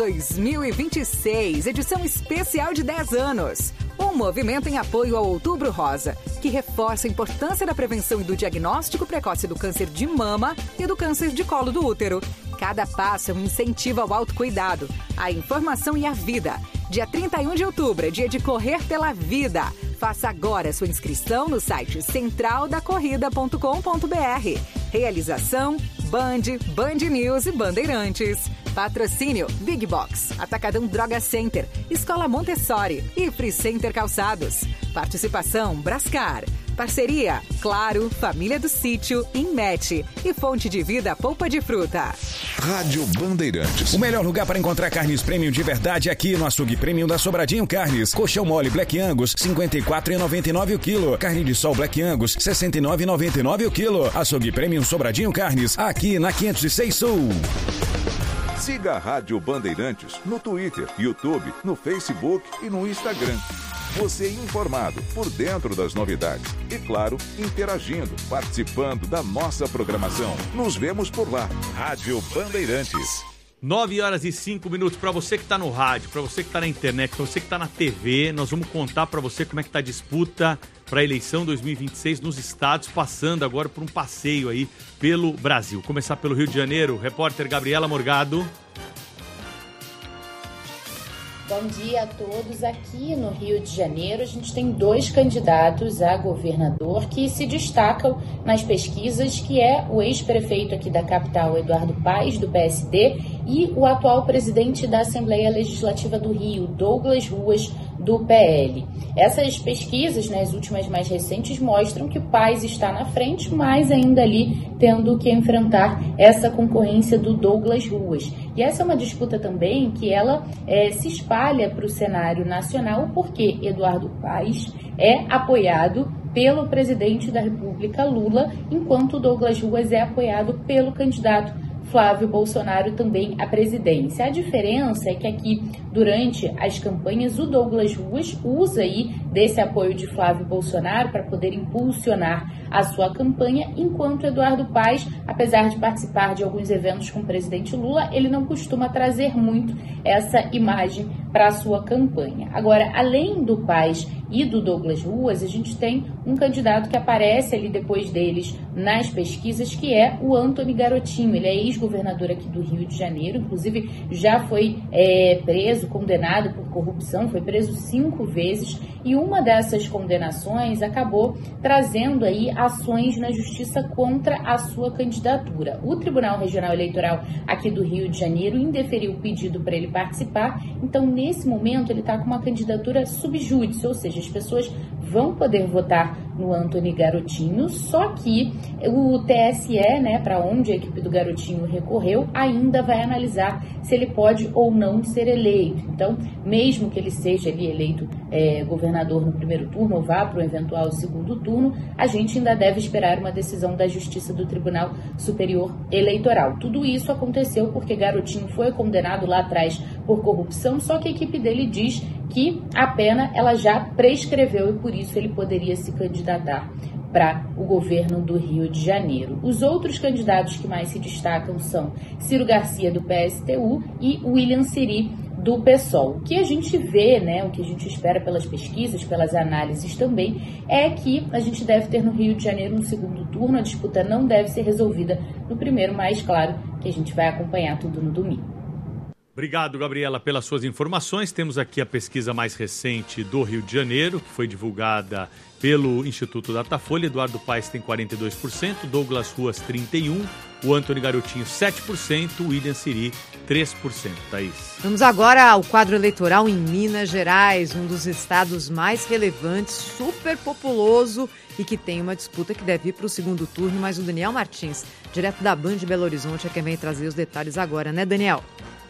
2026, edição especial de 10 anos. Um movimento em apoio ao Outubro Rosa, que reforça a importância da prevenção e do diagnóstico precoce do câncer de mama e do câncer de colo do útero. Cada passo é um incentivo ao autocuidado, à informação e à vida. Dia 31 de outubro é dia de correr pela vida. Faça agora sua inscrição no site centraldacorrida.com.br. Realização Band, Band News e Bandeirantes. Patrocínio Big Box, Atacadão Droga Center, Escola Montessori e Free Center Calçados. Participação Brascar. Parceria Claro, Família do Sítio, Inmet e Fonte de Vida Polpa de Fruta. Rádio Bandeirantes. O melhor lugar para encontrar carnes premium de verdade aqui no Açougue Premium da Sobradinho Carnes. Coxão mole Black Angus, R$ 54,99 o quilo. Carne de sol Black Angus, R$ 69,99 o quilo. Açougue Premium Sobradinho Carnes, aqui na 506 Sul. Siga a Rádio Bandeirantes no Twitter, YouTube, no Facebook e no Instagram. Você informado, por dentro das novidades e, claro, interagindo, participando da nossa programação. Nos vemos por lá. Rádio Bandeirantes. 9 horas e 5 minutos. Para você que está no rádio, para você que está na internet, para você que está na TV, nós vamos contar para você como é que está a disputa para a eleição 2026 nos estados, passando agora por um passeio aí pelo Brasil. Começar pelo Rio de Janeiro, repórter Gabriela Morgado. Bom dia a todos. Aqui no Rio de Janeiro, a gente tem 2 candidatos a governador que se destacam nas pesquisas, que é o ex-prefeito aqui da capital, Eduardo Paes, do PSD, e o atual presidente da Assembleia Legislativa do Rio, Douglas Ruas, do PL. Essas pesquisas, né, as últimas mais recentes, mostram que o Paes está na frente, mas ainda ali tendo que enfrentar essa concorrência do Douglas Ruas. E essa é uma disputa também que ela se espalha para o cenário nacional, porque Eduardo Paes é apoiado pelo presidente da República, Lula, enquanto Douglas Ruas é apoiado pelo candidato Flávio Bolsonaro também à presidência. A diferença é que aqui, durante as campanhas, o Douglas Ruas usa aí desse apoio de Flávio Bolsonaro para poder impulsionar a sua campanha, enquanto Eduardo Paes, apesar de participar de alguns eventos com o presidente Lula, ele não costuma trazer muito essa imagem para a sua campanha. Agora, além do Paes e do Douglas Ruas, a gente tem um candidato que aparece ali depois deles nas pesquisas, que é o Antony Garotinho. Ele é ex-governador aqui do Rio de Janeiro, inclusive já foi preso, condenado por corrupção, foi preso 5 vezes, e uma dessas condenações acabou trazendo aí ações na justiça contra a sua candidatura. O Tribunal Regional Eleitoral aqui do Rio de Janeiro indeferiu o pedido para ele participar, então nesse momento ele está com uma candidatura sub judice, ou seja, as pessoas vão poder votar no Antony Garotinho, só que o TSE, né, para onde a equipe do Garotinho recorreu, ainda vai analisar se ele pode ou não ser eleito. Então, mesmo que ele seja ali eleito governador no primeiro turno ou vá para o eventual segundo turno, a gente ainda deve esperar uma decisão da Justiça do Tribunal Superior Eleitoral. Tudo isso aconteceu porque Garotinho foi condenado lá atrás por corrupção, só que a equipe dele diz que a pena ela já prescreveu e por isso ele poderia se candidatar para o governo do Rio de Janeiro. Os outros candidatos que mais se destacam são Ciro Garcia, do PSTU, e William Siri, do PSOL. O que a gente vê, né, o que a gente espera pelas pesquisas, pelas análises também, é que a gente deve ter no Rio de Janeiro um segundo turno, a disputa não deve ser resolvida no primeiro, mas claro que a gente vai acompanhar tudo no domingo. Obrigado, Gabriela, pelas suas informações. Temos aqui a pesquisa mais recente do Rio de Janeiro, que foi divulgada pelo Instituto Datafolha. Eduardo Paes tem 42%, Douglas Ruas 31%, o Antony Garotinho 7%, o William Siri 3%. Thaís. Vamos agora ao quadro eleitoral em Minas Gerais, um dos estados mais relevantes, super populoso e que tem uma disputa que deve ir para o segundo turno, mas o Daniel Martins, direto da Band de Belo Horizonte, é quem vem trazer os detalhes agora, né, Daniel?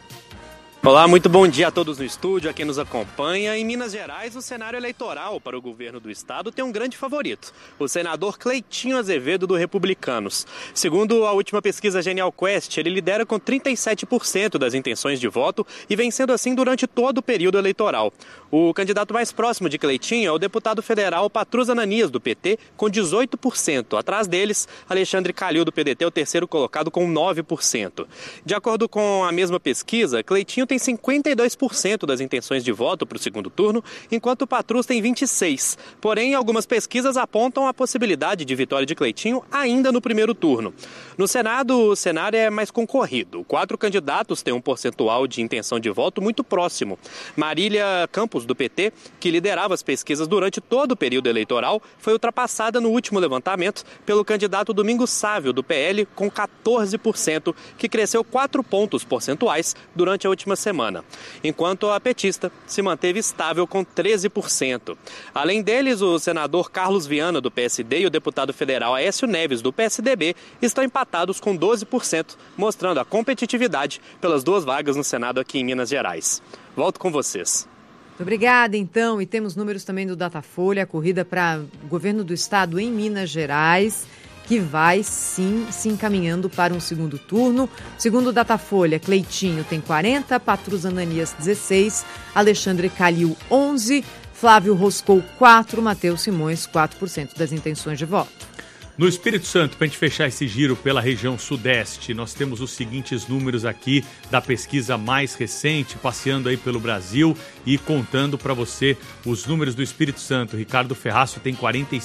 Olá, muito bom dia a todos no estúdio, a quem nos acompanha. Em Minas Gerais, o cenário eleitoral para o governo do estado tem um grande favorito, o senador Cleitinho Azevedo, do Republicanos. Segundo a última pesquisa Genial Quest, ele lidera com 37% das intenções de voto e vem sendo assim durante todo o período eleitoral. O candidato mais próximo de Cleitinho é o deputado federal Patrus Ananias, do PT, com 18%. Atrás deles, Alexandre Calil, do PDT, é o terceiro colocado, com 9%. De acordo com a mesma pesquisa, Cleitinho tem 52% das intenções de voto para o segundo turno, enquanto o Patrus tem 26%. Porém, algumas pesquisas apontam a possibilidade de vitória de Cleitinho ainda no primeiro turno. No Senado, o cenário é mais concorrido. 4 candidatos têm um percentual de intenção de voto muito próximo. Marília Campos, do PT, que liderava as pesquisas durante todo o período eleitoral, foi ultrapassada no último levantamento pelo candidato Domingos Sávio, do PL, com 14%, que cresceu 4 pontos percentuais durante a última semana, enquanto a petista se manteve estável com 13%. Além deles, o senador Carlos Viana, do PSD, e o deputado federal Aécio Neves, do PSDB, estão empatados com 12%, mostrando a competitividade pelas 2 vagas no Senado aqui em Minas Gerais. Volto com vocês. Muito obrigada, então. E temos números também do Datafolha, a corrida para o governo do estado em Minas Gerais, que vai, sim, se encaminhando para um segundo turno. Segundo o Datafolha, Cleitinho tem 40%, Patrus Ananias 16%, Alexandre Calil 11%, Flávio Roscou 4%, Matheus Simões 4% das intenções de voto. No Espírito Santo, para a gente fechar esse giro pela região sudeste, nós temos os seguintes números aqui da pesquisa mais recente, passeando aí pelo Brasil e contando para você os números do Espírito Santo. Ricardo Ferraço tem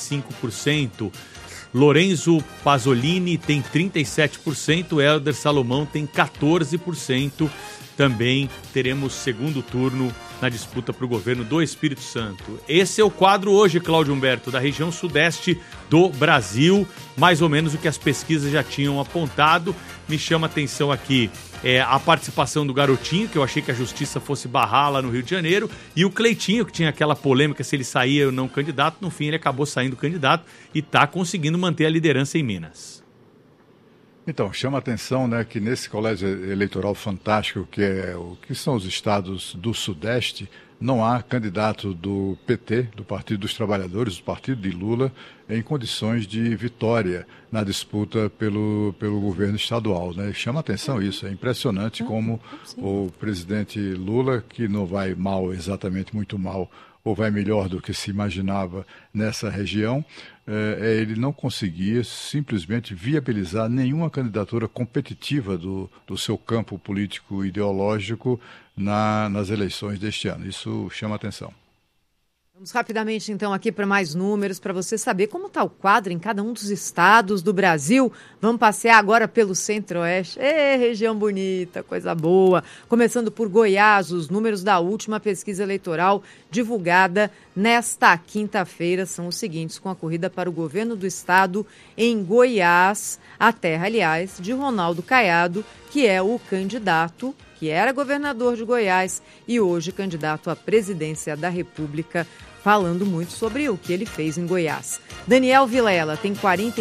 45%, Lorenzo Pasolini tem 37%, Helder Salomão tem 14%. Também teremos segundo turno na disputa para o governo do Espírito Santo. Esse é o quadro hoje, Cláudio Humberto, da região sudeste do Brasil, mais ou menos o que as pesquisas já tinham apontado. Me chama a atenção aqui a participação do Garotinho, que eu achei que a justiça fosse barrar lá no Rio de Janeiro, e o Cleitinho, que tinha aquela polêmica se ele saía ou não candidato. No fim, ele acabou saindo candidato e está conseguindo manter a liderança em Minas. Então, chama a atenção, né, que nesse colégio eleitoral fantástico, que são os estados do Sudeste, não há candidato do PT, do Partido dos Trabalhadores, do Partido de Lula, em condições de vitória na disputa pelo governo estadual, né? Chama a atenção isso, é impressionante como o presidente Lula, que não vai mal, exatamente muito mal, ou vai melhor do que se imaginava nessa região, ele não conseguia simplesmente viabilizar nenhuma candidatura competitiva do seu campo político ideológico nas eleições deste ano. Isso chama atenção. Vamos rapidamente, então, aqui para mais números, para você saber como está o quadro em cada um dos estados do Brasil. Vamos passear agora pelo Centro-Oeste. Região bonita, coisa boa. Começando por Goiás, os números da última pesquisa eleitoral divulgada nesta quinta-feira são os seguintes, com a corrida para o governo do estado em Goiás, a terra, aliás, de Ronaldo Caiado, que é o candidato, que era governador de Goiás e hoje candidato à presidência da República, falando muito sobre o que ele fez em Goiás. Daniel Vilela tem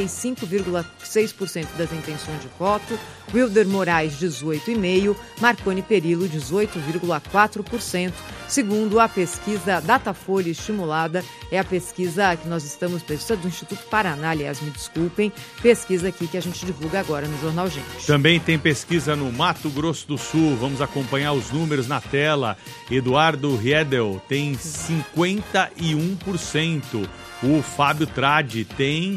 45,6% das intenções de voto, Wilder Moraes 18,5%, Marconi Perillo 18,4%. Segundo a pesquisa Datafolha estimulada, é a pesquisa que nós estamos, pesquisa do Instituto Paraná, aliás, me desculpem, pesquisa aqui que a gente divulga agora no Jornal Gente. Também tem pesquisa no Mato Grosso do Sul, vamos acompanhar os números na tela. Eduardo Riedel tem 51%, o Fábio Tradi tem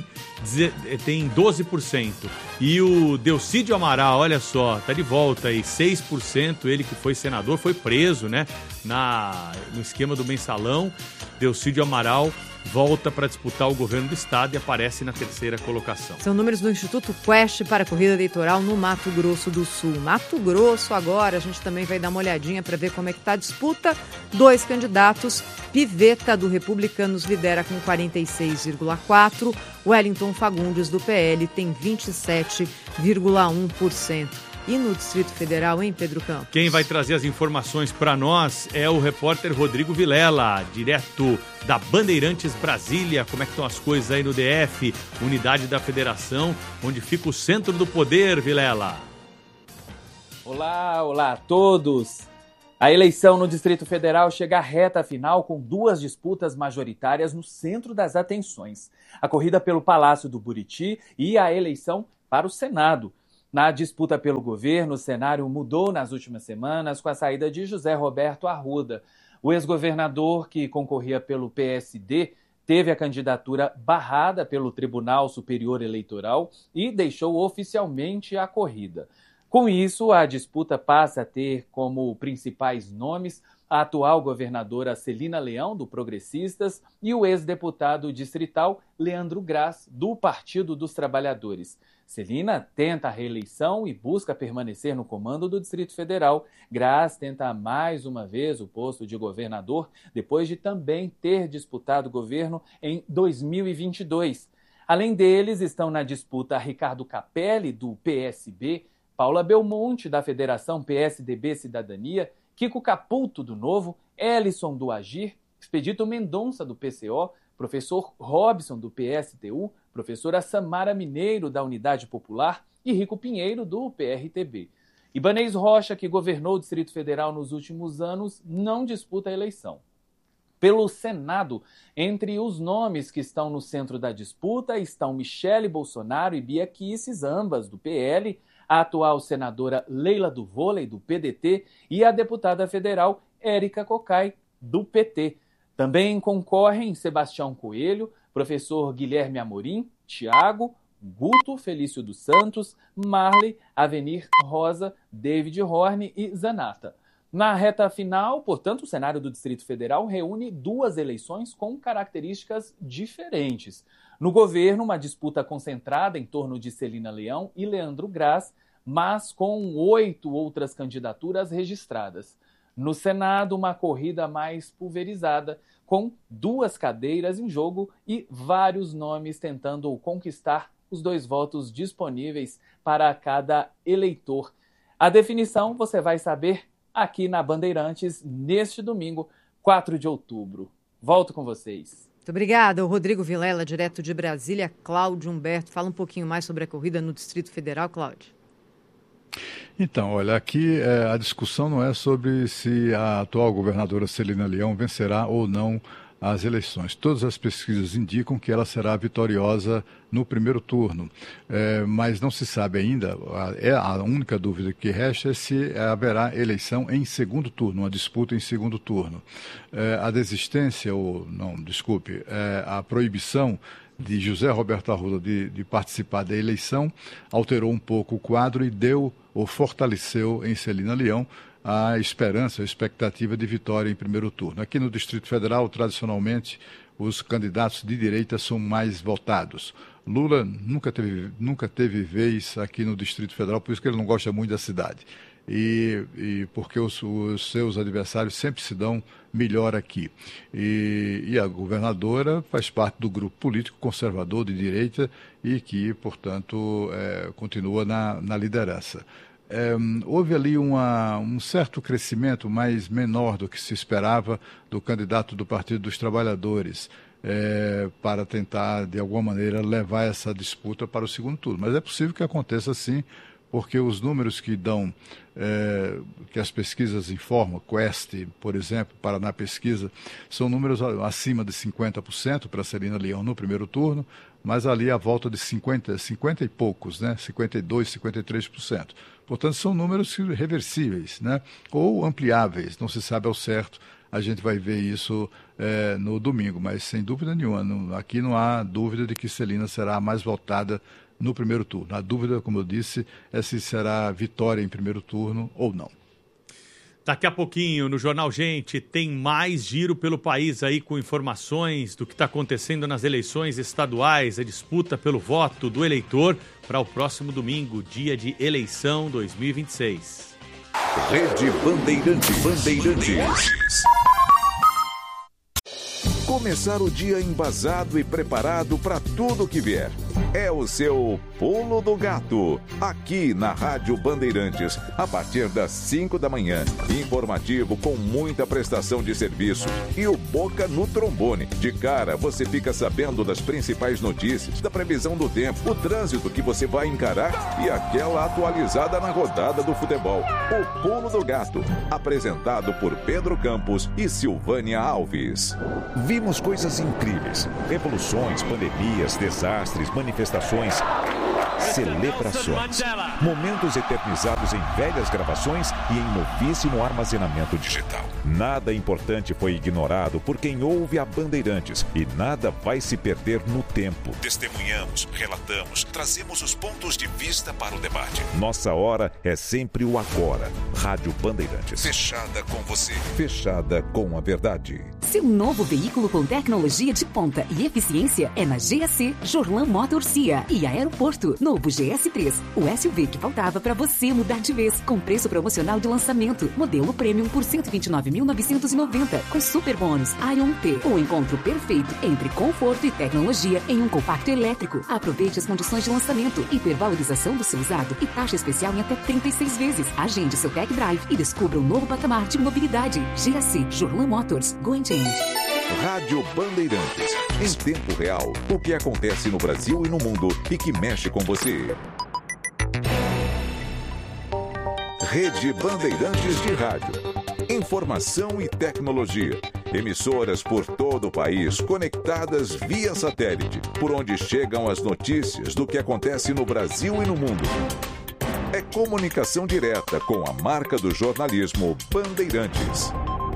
12%. E o Delcídio Amaral, olha só, tá de volta aí, 6%, ele que foi senador, foi preso, né, no esquema do mensalão. Delcídio Amaral volta para disputar o governo do estado e aparece na terceira colocação. São números do Instituto Quest para a corrida eleitoral no Mato Grosso do Sul. Mato Grosso agora, a gente também vai dar uma olhadinha para ver como é que está a disputa. 2 candidatos, Piveta do Republicanos lidera com 46,4%, Wellington Fagundes, do PL, tem 27,1%. E no Distrito Federal, hein, Pedro Campos? Quem vai trazer as informações para nós é o repórter Rodrigo Vilela, direto da Bandeirantes Brasília. Como é que estão as coisas aí no DF, unidade da federação, onde fica o centro do poder, Vilela? Olá a todos. A eleição no Distrito Federal chega à reta final com 2 disputas majoritárias no centro das atenções. A corrida pelo Palácio do Buriti e a eleição para o Senado. Na disputa pelo governo, o cenário mudou nas últimas semanas com a saída de José Roberto Arruda. O ex-governador, que concorria pelo PSD, teve a candidatura barrada pelo Tribunal Superior Eleitoral e deixou oficialmente a corrida. Com isso, a disputa passa a ter como principais nomes a atual governadora Celina Leão, do Progressistas, e o ex-deputado distrital Leandro Graz, do Partido dos Trabalhadores. Celina tenta a reeleição e busca permanecer no comando do Distrito Federal. Graz tenta mais uma vez o posto de governador, depois de também ter disputado o governo em 2022. Além deles, estão na disputa Ricardo Capelli, do PSB, Paula Belmonte, da Federação PSDB Cidadania, Kiko Caputo, do Novo, Ellison, do Agir, Expedito Mendonça, do PCO, professor Robson, do PSTU, professora Samara Mineiro, da Unidade Popular, e Rico Pinheiro, do PRTB. Ibanez Rocha, que governou o Distrito Federal nos últimos anos, não disputa a eleição. Pelo Senado, entre os nomes que estão no centro da disputa estão Michele Bolsonaro e Bia Kicis, ambas do PL, a atual senadora Leila do Vôlei, do PDT, e a deputada federal Érica Cocai, do PT. Também concorrem Sebastião Coelho, professor Guilherme Amorim, Tiago, Guto Felício dos Santos, Marley, Avenir Rosa, David Horne e Zanata. Na reta final, portanto, o cenário do Distrito Federal reúne 2 eleições com características diferentes. No governo, uma disputa concentrada em torno de Celina Leão e Leandro Graz, mas com 8 outras candidaturas registradas. No Senado, uma corrida mais pulverizada, com 2 cadeiras em jogo e vários nomes tentando conquistar os 2 votos disponíveis para cada eleitor. A definição você vai saber aqui na Bandeirantes neste domingo, 4 de outubro. Volto com vocês. Muito obrigada. O Rodrigo Vilela, direto de Brasília. Cláudio Humberto, fala um pouquinho mais sobre a corrida no Distrito Federal, Cláudio. Então, olha, aqui a discussão não é sobre se a atual governadora Celina Leão vencerá ou não as eleições. Todas as pesquisas indicam que ela será vitoriosa no primeiro turno, mas não se sabe ainda, a única dúvida que resta é se haverá eleição em segundo turno, uma disputa em segundo turno. A desistência, a proibição de José Roberto Arruda de participar da eleição alterou um pouco o quadro e fortaleceu em Celina Leão a esperança, a expectativa de vitória em primeiro turno. Aqui no Distrito Federal, tradicionalmente, os candidatos de direita são mais votados. Lula nunca teve vez aqui no Distrito Federal, por isso que ele não gosta muito da cidade. E porque os seus adversários sempre se dão melhor aqui. E a governadora faz parte do grupo político conservador de direita e que, portanto, continua na liderança. Houve ali um certo crescimento, mas menor do que se esperava, do candidato do Partido dos Trabalhadores, para tentar, de alguma maneira, levar essa disputa para o segundo turno. Mas é possível que aconteça sim, porque os números que as pesquisas informam, Quest, por exemplo, Paraná Pesquisa, são números acima de 50% para Celina Leão no primeiro turno, mas ali à volta de 50 e poucos, né? 52%, 53%. Portanto, são números reversíveis, né? Ou ampliáveis, não se sabe ao certo. A gente vai ver isso no domingo, mas sem dúvida nenhuma, aqui não há dúvida de que Celina será a mais votada no primeiro turno. A dúvida, como eu disse, é se será vitória em primeiro turno ou não. Daqui a pouquinho, no Jornal Gente, tem mais giro pelo país aí com informações do que está acontecendo nas eleições estaduais, a disputa pelo voto do eleitor para o próximo domingo, dia de eleição 2026. Rede Bandeirantes. Começar o dia embasado e preparado para tudo que vier. É o seu Pulo do Gato, aqui na Rádio Bandeirantes, a partir das 5 da manhã. Informativo com muita prestação de serviço e o Boca no trombone. De cara, você fica sabendo das principais notícias, da previsão do tempo, o trânsito que você vai encarar e aquela atualizada na rodada do futebol. O Pulo do Gato, apresentado por Pedro Campos e Silvânia Alves. Vimos coisas incríveis, revoluções, pandemias, desastres, manifestações, celebrações, momentos eternizados em velhas gravações e em novíssimo armazenamento digital. Nada importante foi ignorado por quem ouve a Bandeirantes e nada vai se perder no tempo. Testemunhamos, relatamos, trazemos os pontos de vista para o debate. Nossa hora é sempre o agora. Rádio Bandeirantes. Fechada com você. Fechada com a verdade. Seu novo veículo com tecnologia de ponta e eficiência é na GAC, Jorlan Motor Cia e Aeroporto. Novo GS3, o SUV que faltava para você mudar de vez, com preço promocional de lançamento. Modelo Premium por R$ 129.990, com super bônus Ion T. O encontro perfeito entre conforto e tecnologia em um compacto elétrico. Aproveite as condições de lançamento, hipervalorização do seu usado e taxa especial em até 36 vezes. Agende seu tech drive e descubra um novo patamar de mobilidade. GAC, Jorlan Motors, Go and Change. Rádio Bandeirantes. Em tempo real, o que acontece no Brasil e no mundo e que mexe com você. Rede Bandeirantes de Rádio. Informação e tecnologia. Emissoras por todo o país conectadas via satélite, por onde chegam as notícias do que acontece no Brasil e no mundo. É comunicação direta com a marca do jornalismo Bandeirantes.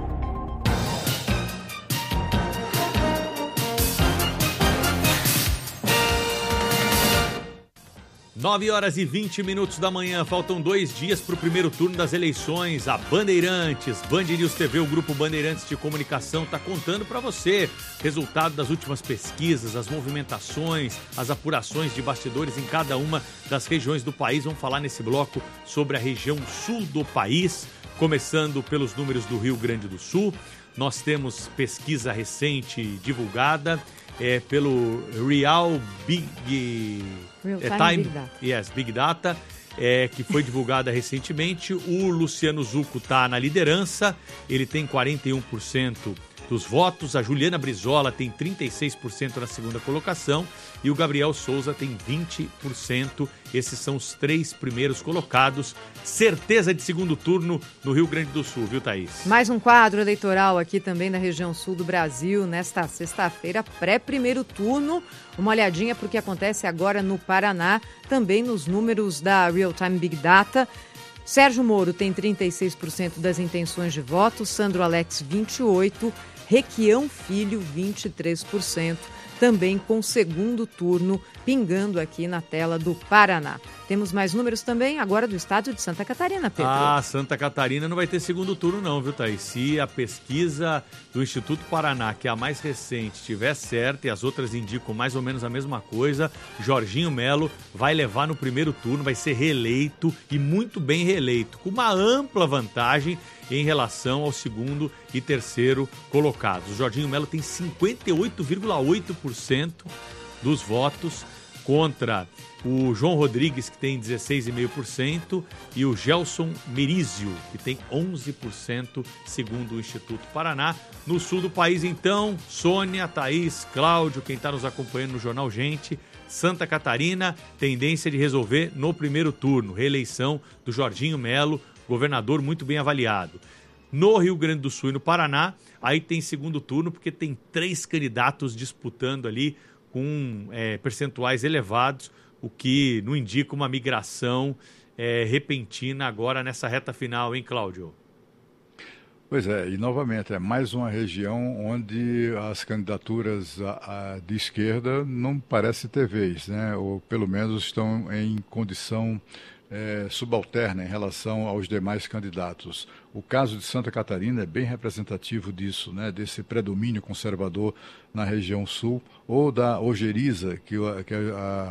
9h20 da manhã, faltam 2 dias para o primeiro turno das eleições. A Bandeirantes, Band News TV, o Grupo Bandeirantes de Comunicação está contando para você resultado das últimas pesquisas, as movimentações, as apurações de bastidores em cada uma das regiões do país. Vamos falar nesse bloco sobre a região sul do país, começando pelos números do Rio Grande do Sul. Nós temos pesquisa recente divulgada pelo Real Big Data, que foi divulgada recentemente. O Luciano Zucco está na liderança, ele tem 41% dos votos, a Juliana Brizola tem 36% na segunda colocação e o Gabriel Souza tem 20%. Esses são os 3 primeiros colocados. Certeza de segundo turno no Rio Grande do Sul, viu, Thaís? Mais um quadro eleitoral aqui também na região sul do Brasil, nesta sexta-feira, pré-primeiro turno. Uma olhadinha para o que acontece agora no Paraná, também nos números da Real Time Big Data. Sérgio Moro tem 36% das intenções de voto, Sandro Alex 28%, Requião Filho 23%, também com segundo turno pingando aqui na tela do Paraná. Temos mais números também agora do estado de Santa Catarina, Pedro. Santa Catarina não vai ter segundo turno não, viu, Thaís? Se a pesquisa do Instituto Paraná, que é a mais recente, estiver certa e as outras indicam mais ou menos a mesma coisa, Jorginho Melo vai levar no primeiro turno, vai ser reeleito e muito bem reeleito, com uma ampla vantagem em relação ao segundo e terceiro colocados. O Jorginho Melo tem 58,8% dos votos contra o João Rodrigues, que tem 16,5%, e o Gelson Merizio, que tem 11%, segundo o Instituto Paraná. No sul do país, então, Sônia, Thaís, Cláudio, quem está nos acompanhando no Jornal Gente, Santa Catarina, tendência de resolver no primeiro turno. Reeleição do Jorginho Melo, governador muito bem avaliado. No Rio Grande do Sul e no Paraná, aí tem segundo turno, porque tem 3 candidatos disputando ali com percentuais elevados, o que não indica uma migração repentina agora nessa reta final, hein, Cláudio? Pois é, e novamente, é mais uma região onde as candidaturas de esquerda não parecem ter vez, né? Ou pelo menos estão em condição subalterna em relação aos demais candidatos. O caso de Santa Catarina é bem representativo disso, né? Desse predomínio conservador na região sul, ou da ojeriza, que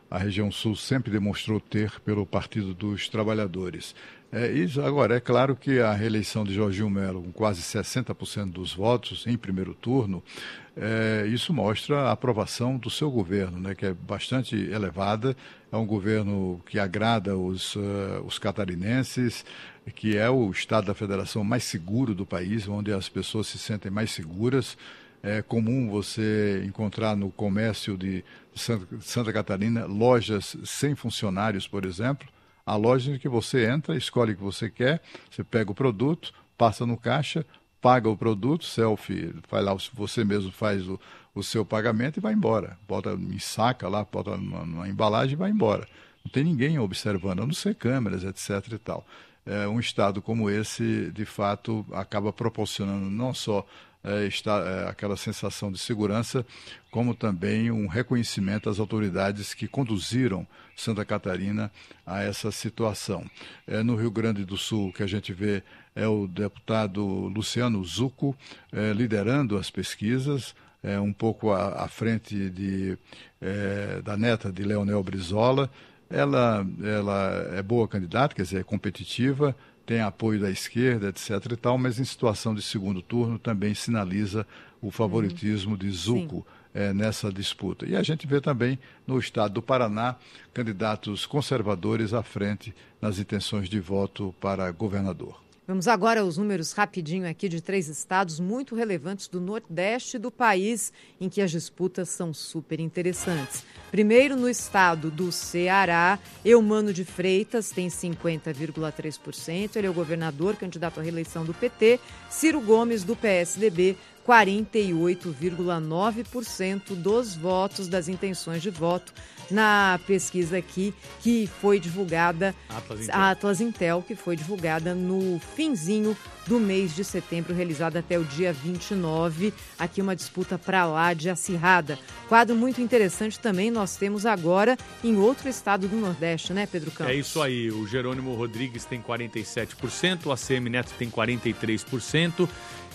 a região sul sempre demonstrou ter pelo Partido dos Trabalhadores. Isso, agora, é claro que a reeleição de Jorginho Melo, com quase 60% dos votos em primeiro turno, isso mostra a aprovação do seu governo, né, que é bastante elevada. É um governo que agrada os catarinenses, que é o estado da federação mais seguro do país, onde as pessoas se sentem mais seguras. É comum você encontrar no comércio de Santa Catarina lojas sem funcionários, por exemplo. A loja em que você entra, escolhe o que você quer, você pega o produto, passa no caixa, paga o produto, selfie, vai lá, você mesmo faz o seu pagamento e vai embora. Bota em saca lá, bota numa embalagem e vai embora. Não tem ninguém observando, a não ser câmeras, etc. e tal. Um estado como esse, de fato, acaba proporcionando não só aquela sensação de segurança, como também um reconhecimento às autoridades que conduziram Santa Catarina a essa situação. No Rio Grande do Sul, o que a gente vê é o deputado Luciano Zucco liderando as pesquisas, um pouco à frente da neta de Leonel Brizola. Ela é boa candidata, quer dizer, é competitiva, tem apoio da esquerda, etc. e tal, mas em situação de segundo turno também sinaliza o favoritismo de Zucco nessa disputa. E a gente vê também no estado do Paraná candidatos conservadores à frente nas intenções de voto para governador. Vamos agora aos números rapidinho aqui de 3 estados muito relevantes do Nordeste do país, em que as disputas são super interessantes. Primeiro, no estado do Ceará, Eumano de Freitas tem 50,3%, ele é o governador, candidato à reeleição do PT. Ciro Gomes, do PSDB, 48,9% dos votos, das intenções de voto, na pesquisa aqui que foi divulgada, a Atlas Intel, que foi divulgada no finzinho do mês de setembro, realizada até o dia 29. Aqui uma disputa para lá de acirrada. Quadro muito interessante também nós temos agora em outro estado do Nordeste, né, Pedro Campos? É isso aí, o Jerônimo Rodrigues tem 47%, o ACM Neto tem 43%.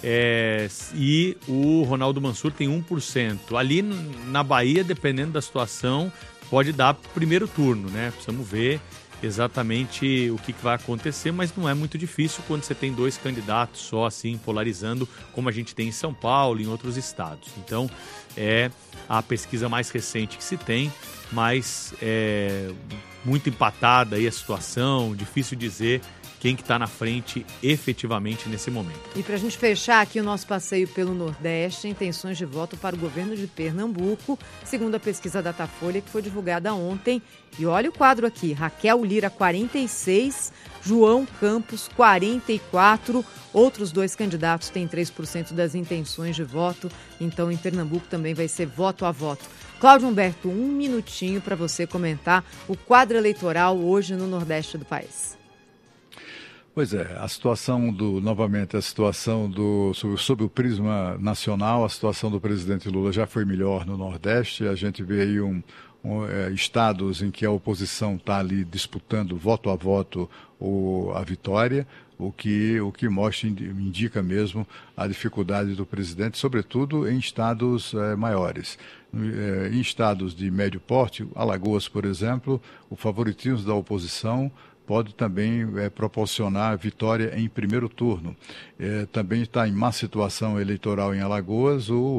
E o Ronaldo Mansur tem 1%. Ali na Bahia, dependendo da situação, pode dar primeiro turno, né? Precisamos ver exatamente o que vai acontecer, mas não é muito difícil quando você tem 2 candidatos só assim polarizando, como a gente tem em São Paulo e em outros estados. Então, é a pesquisa mais recente que se tem, mas é muito empatada aí a situação, difícil dizer quem que está na frente efetivamente nesse momento. E para a gente fechar aqui o nosso passeio pelo Nordeste, intenções de voto para o governo de Pernambuco, segundo a pesquisa Datafolha, que foi divulgada ontem. E olha o quadro aqui, Raquel Lira, 46%, João Campos, 44%, outros 2 candidatos têm 3% das intenções de voto, então em Pernambuco também vai ser voto a voto. Cláudio Humberto, 1 minutinho para você comentar o quadro eleitoral hoje no Nordeste do país. Pois é, novamente, a situação sob o prisma nacional, a situação do presidente Lula já foi melhor no Nordeste. A gente vê aí estados em que a oposição está ali disputando voto a voto a vitória, o que indica mesmo a dificuldade do presidente, sobretudo em estados maiores. Em estados de médio porte, Alagoas, por exemplo, o favoritismo da oposição pode também proporcionar vitória em primeiro turno. Também está em má situação eleitoral em Alagoas o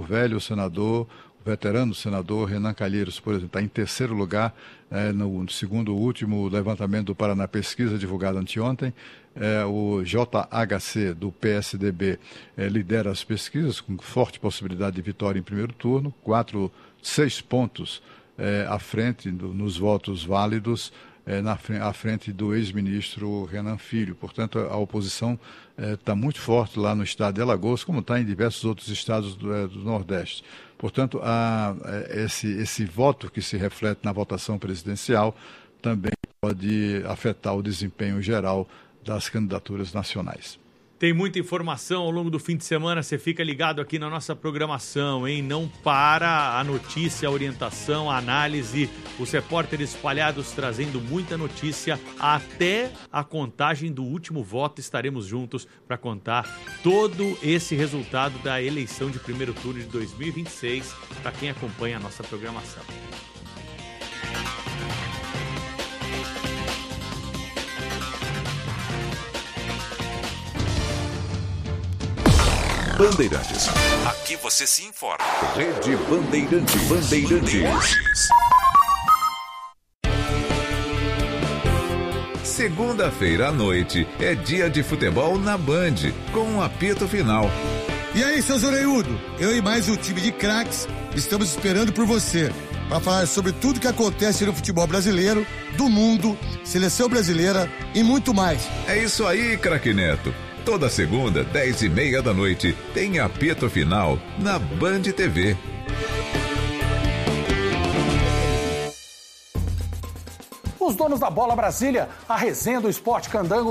veterano senador Renan Calheiros, por exemplo, está em terceiro lugar no segundo último levantamento do Paraná Pesquisa, divulgado anteontem. O JHC do PSDB lidera as pesquisas com forte possibilidade de vitória em primeiro turno, 6 pontos à frente nos votos válidos, à frente do ex-ministro Renan Filho. Portanto, a oposição está muito forte lá no estado de Alagoas, como está em diversos outros estados do Nordeste. Portanto, esse voto que se reflete na votação presidencial também pode afetar o desempenho geral das candidaturas nacionais. Tem muita informação ao longo do fim de semana, você fica ligado aqui na nossa programação, hein? Não para a notícia, a orientação, a análise, os repórteres espalhados trazendo muita notícia até a contagem do último voto. Estaremos juntos para contar todo esse resultado da eleição de primeiro turno de 2026 para quem acompanha a nossa programação. Bandeirantes. Aqui você se informa. Rede Bandeirantes. Segunda-feira à noite é dia de futebol na Band, com um apito final. E aí, seus orelhudos? Eu e mais um time de craques estamos esperando por você para falar sobre tudo que acontece no futebol brasileiro, do mundo, seleção brasileira e muito mais. É isso aí, craque Neto. Toda segunda, 10h30 da noite, tem apito final na Band TV. Os donos da bola Brasília, a resenha do Esporte Candango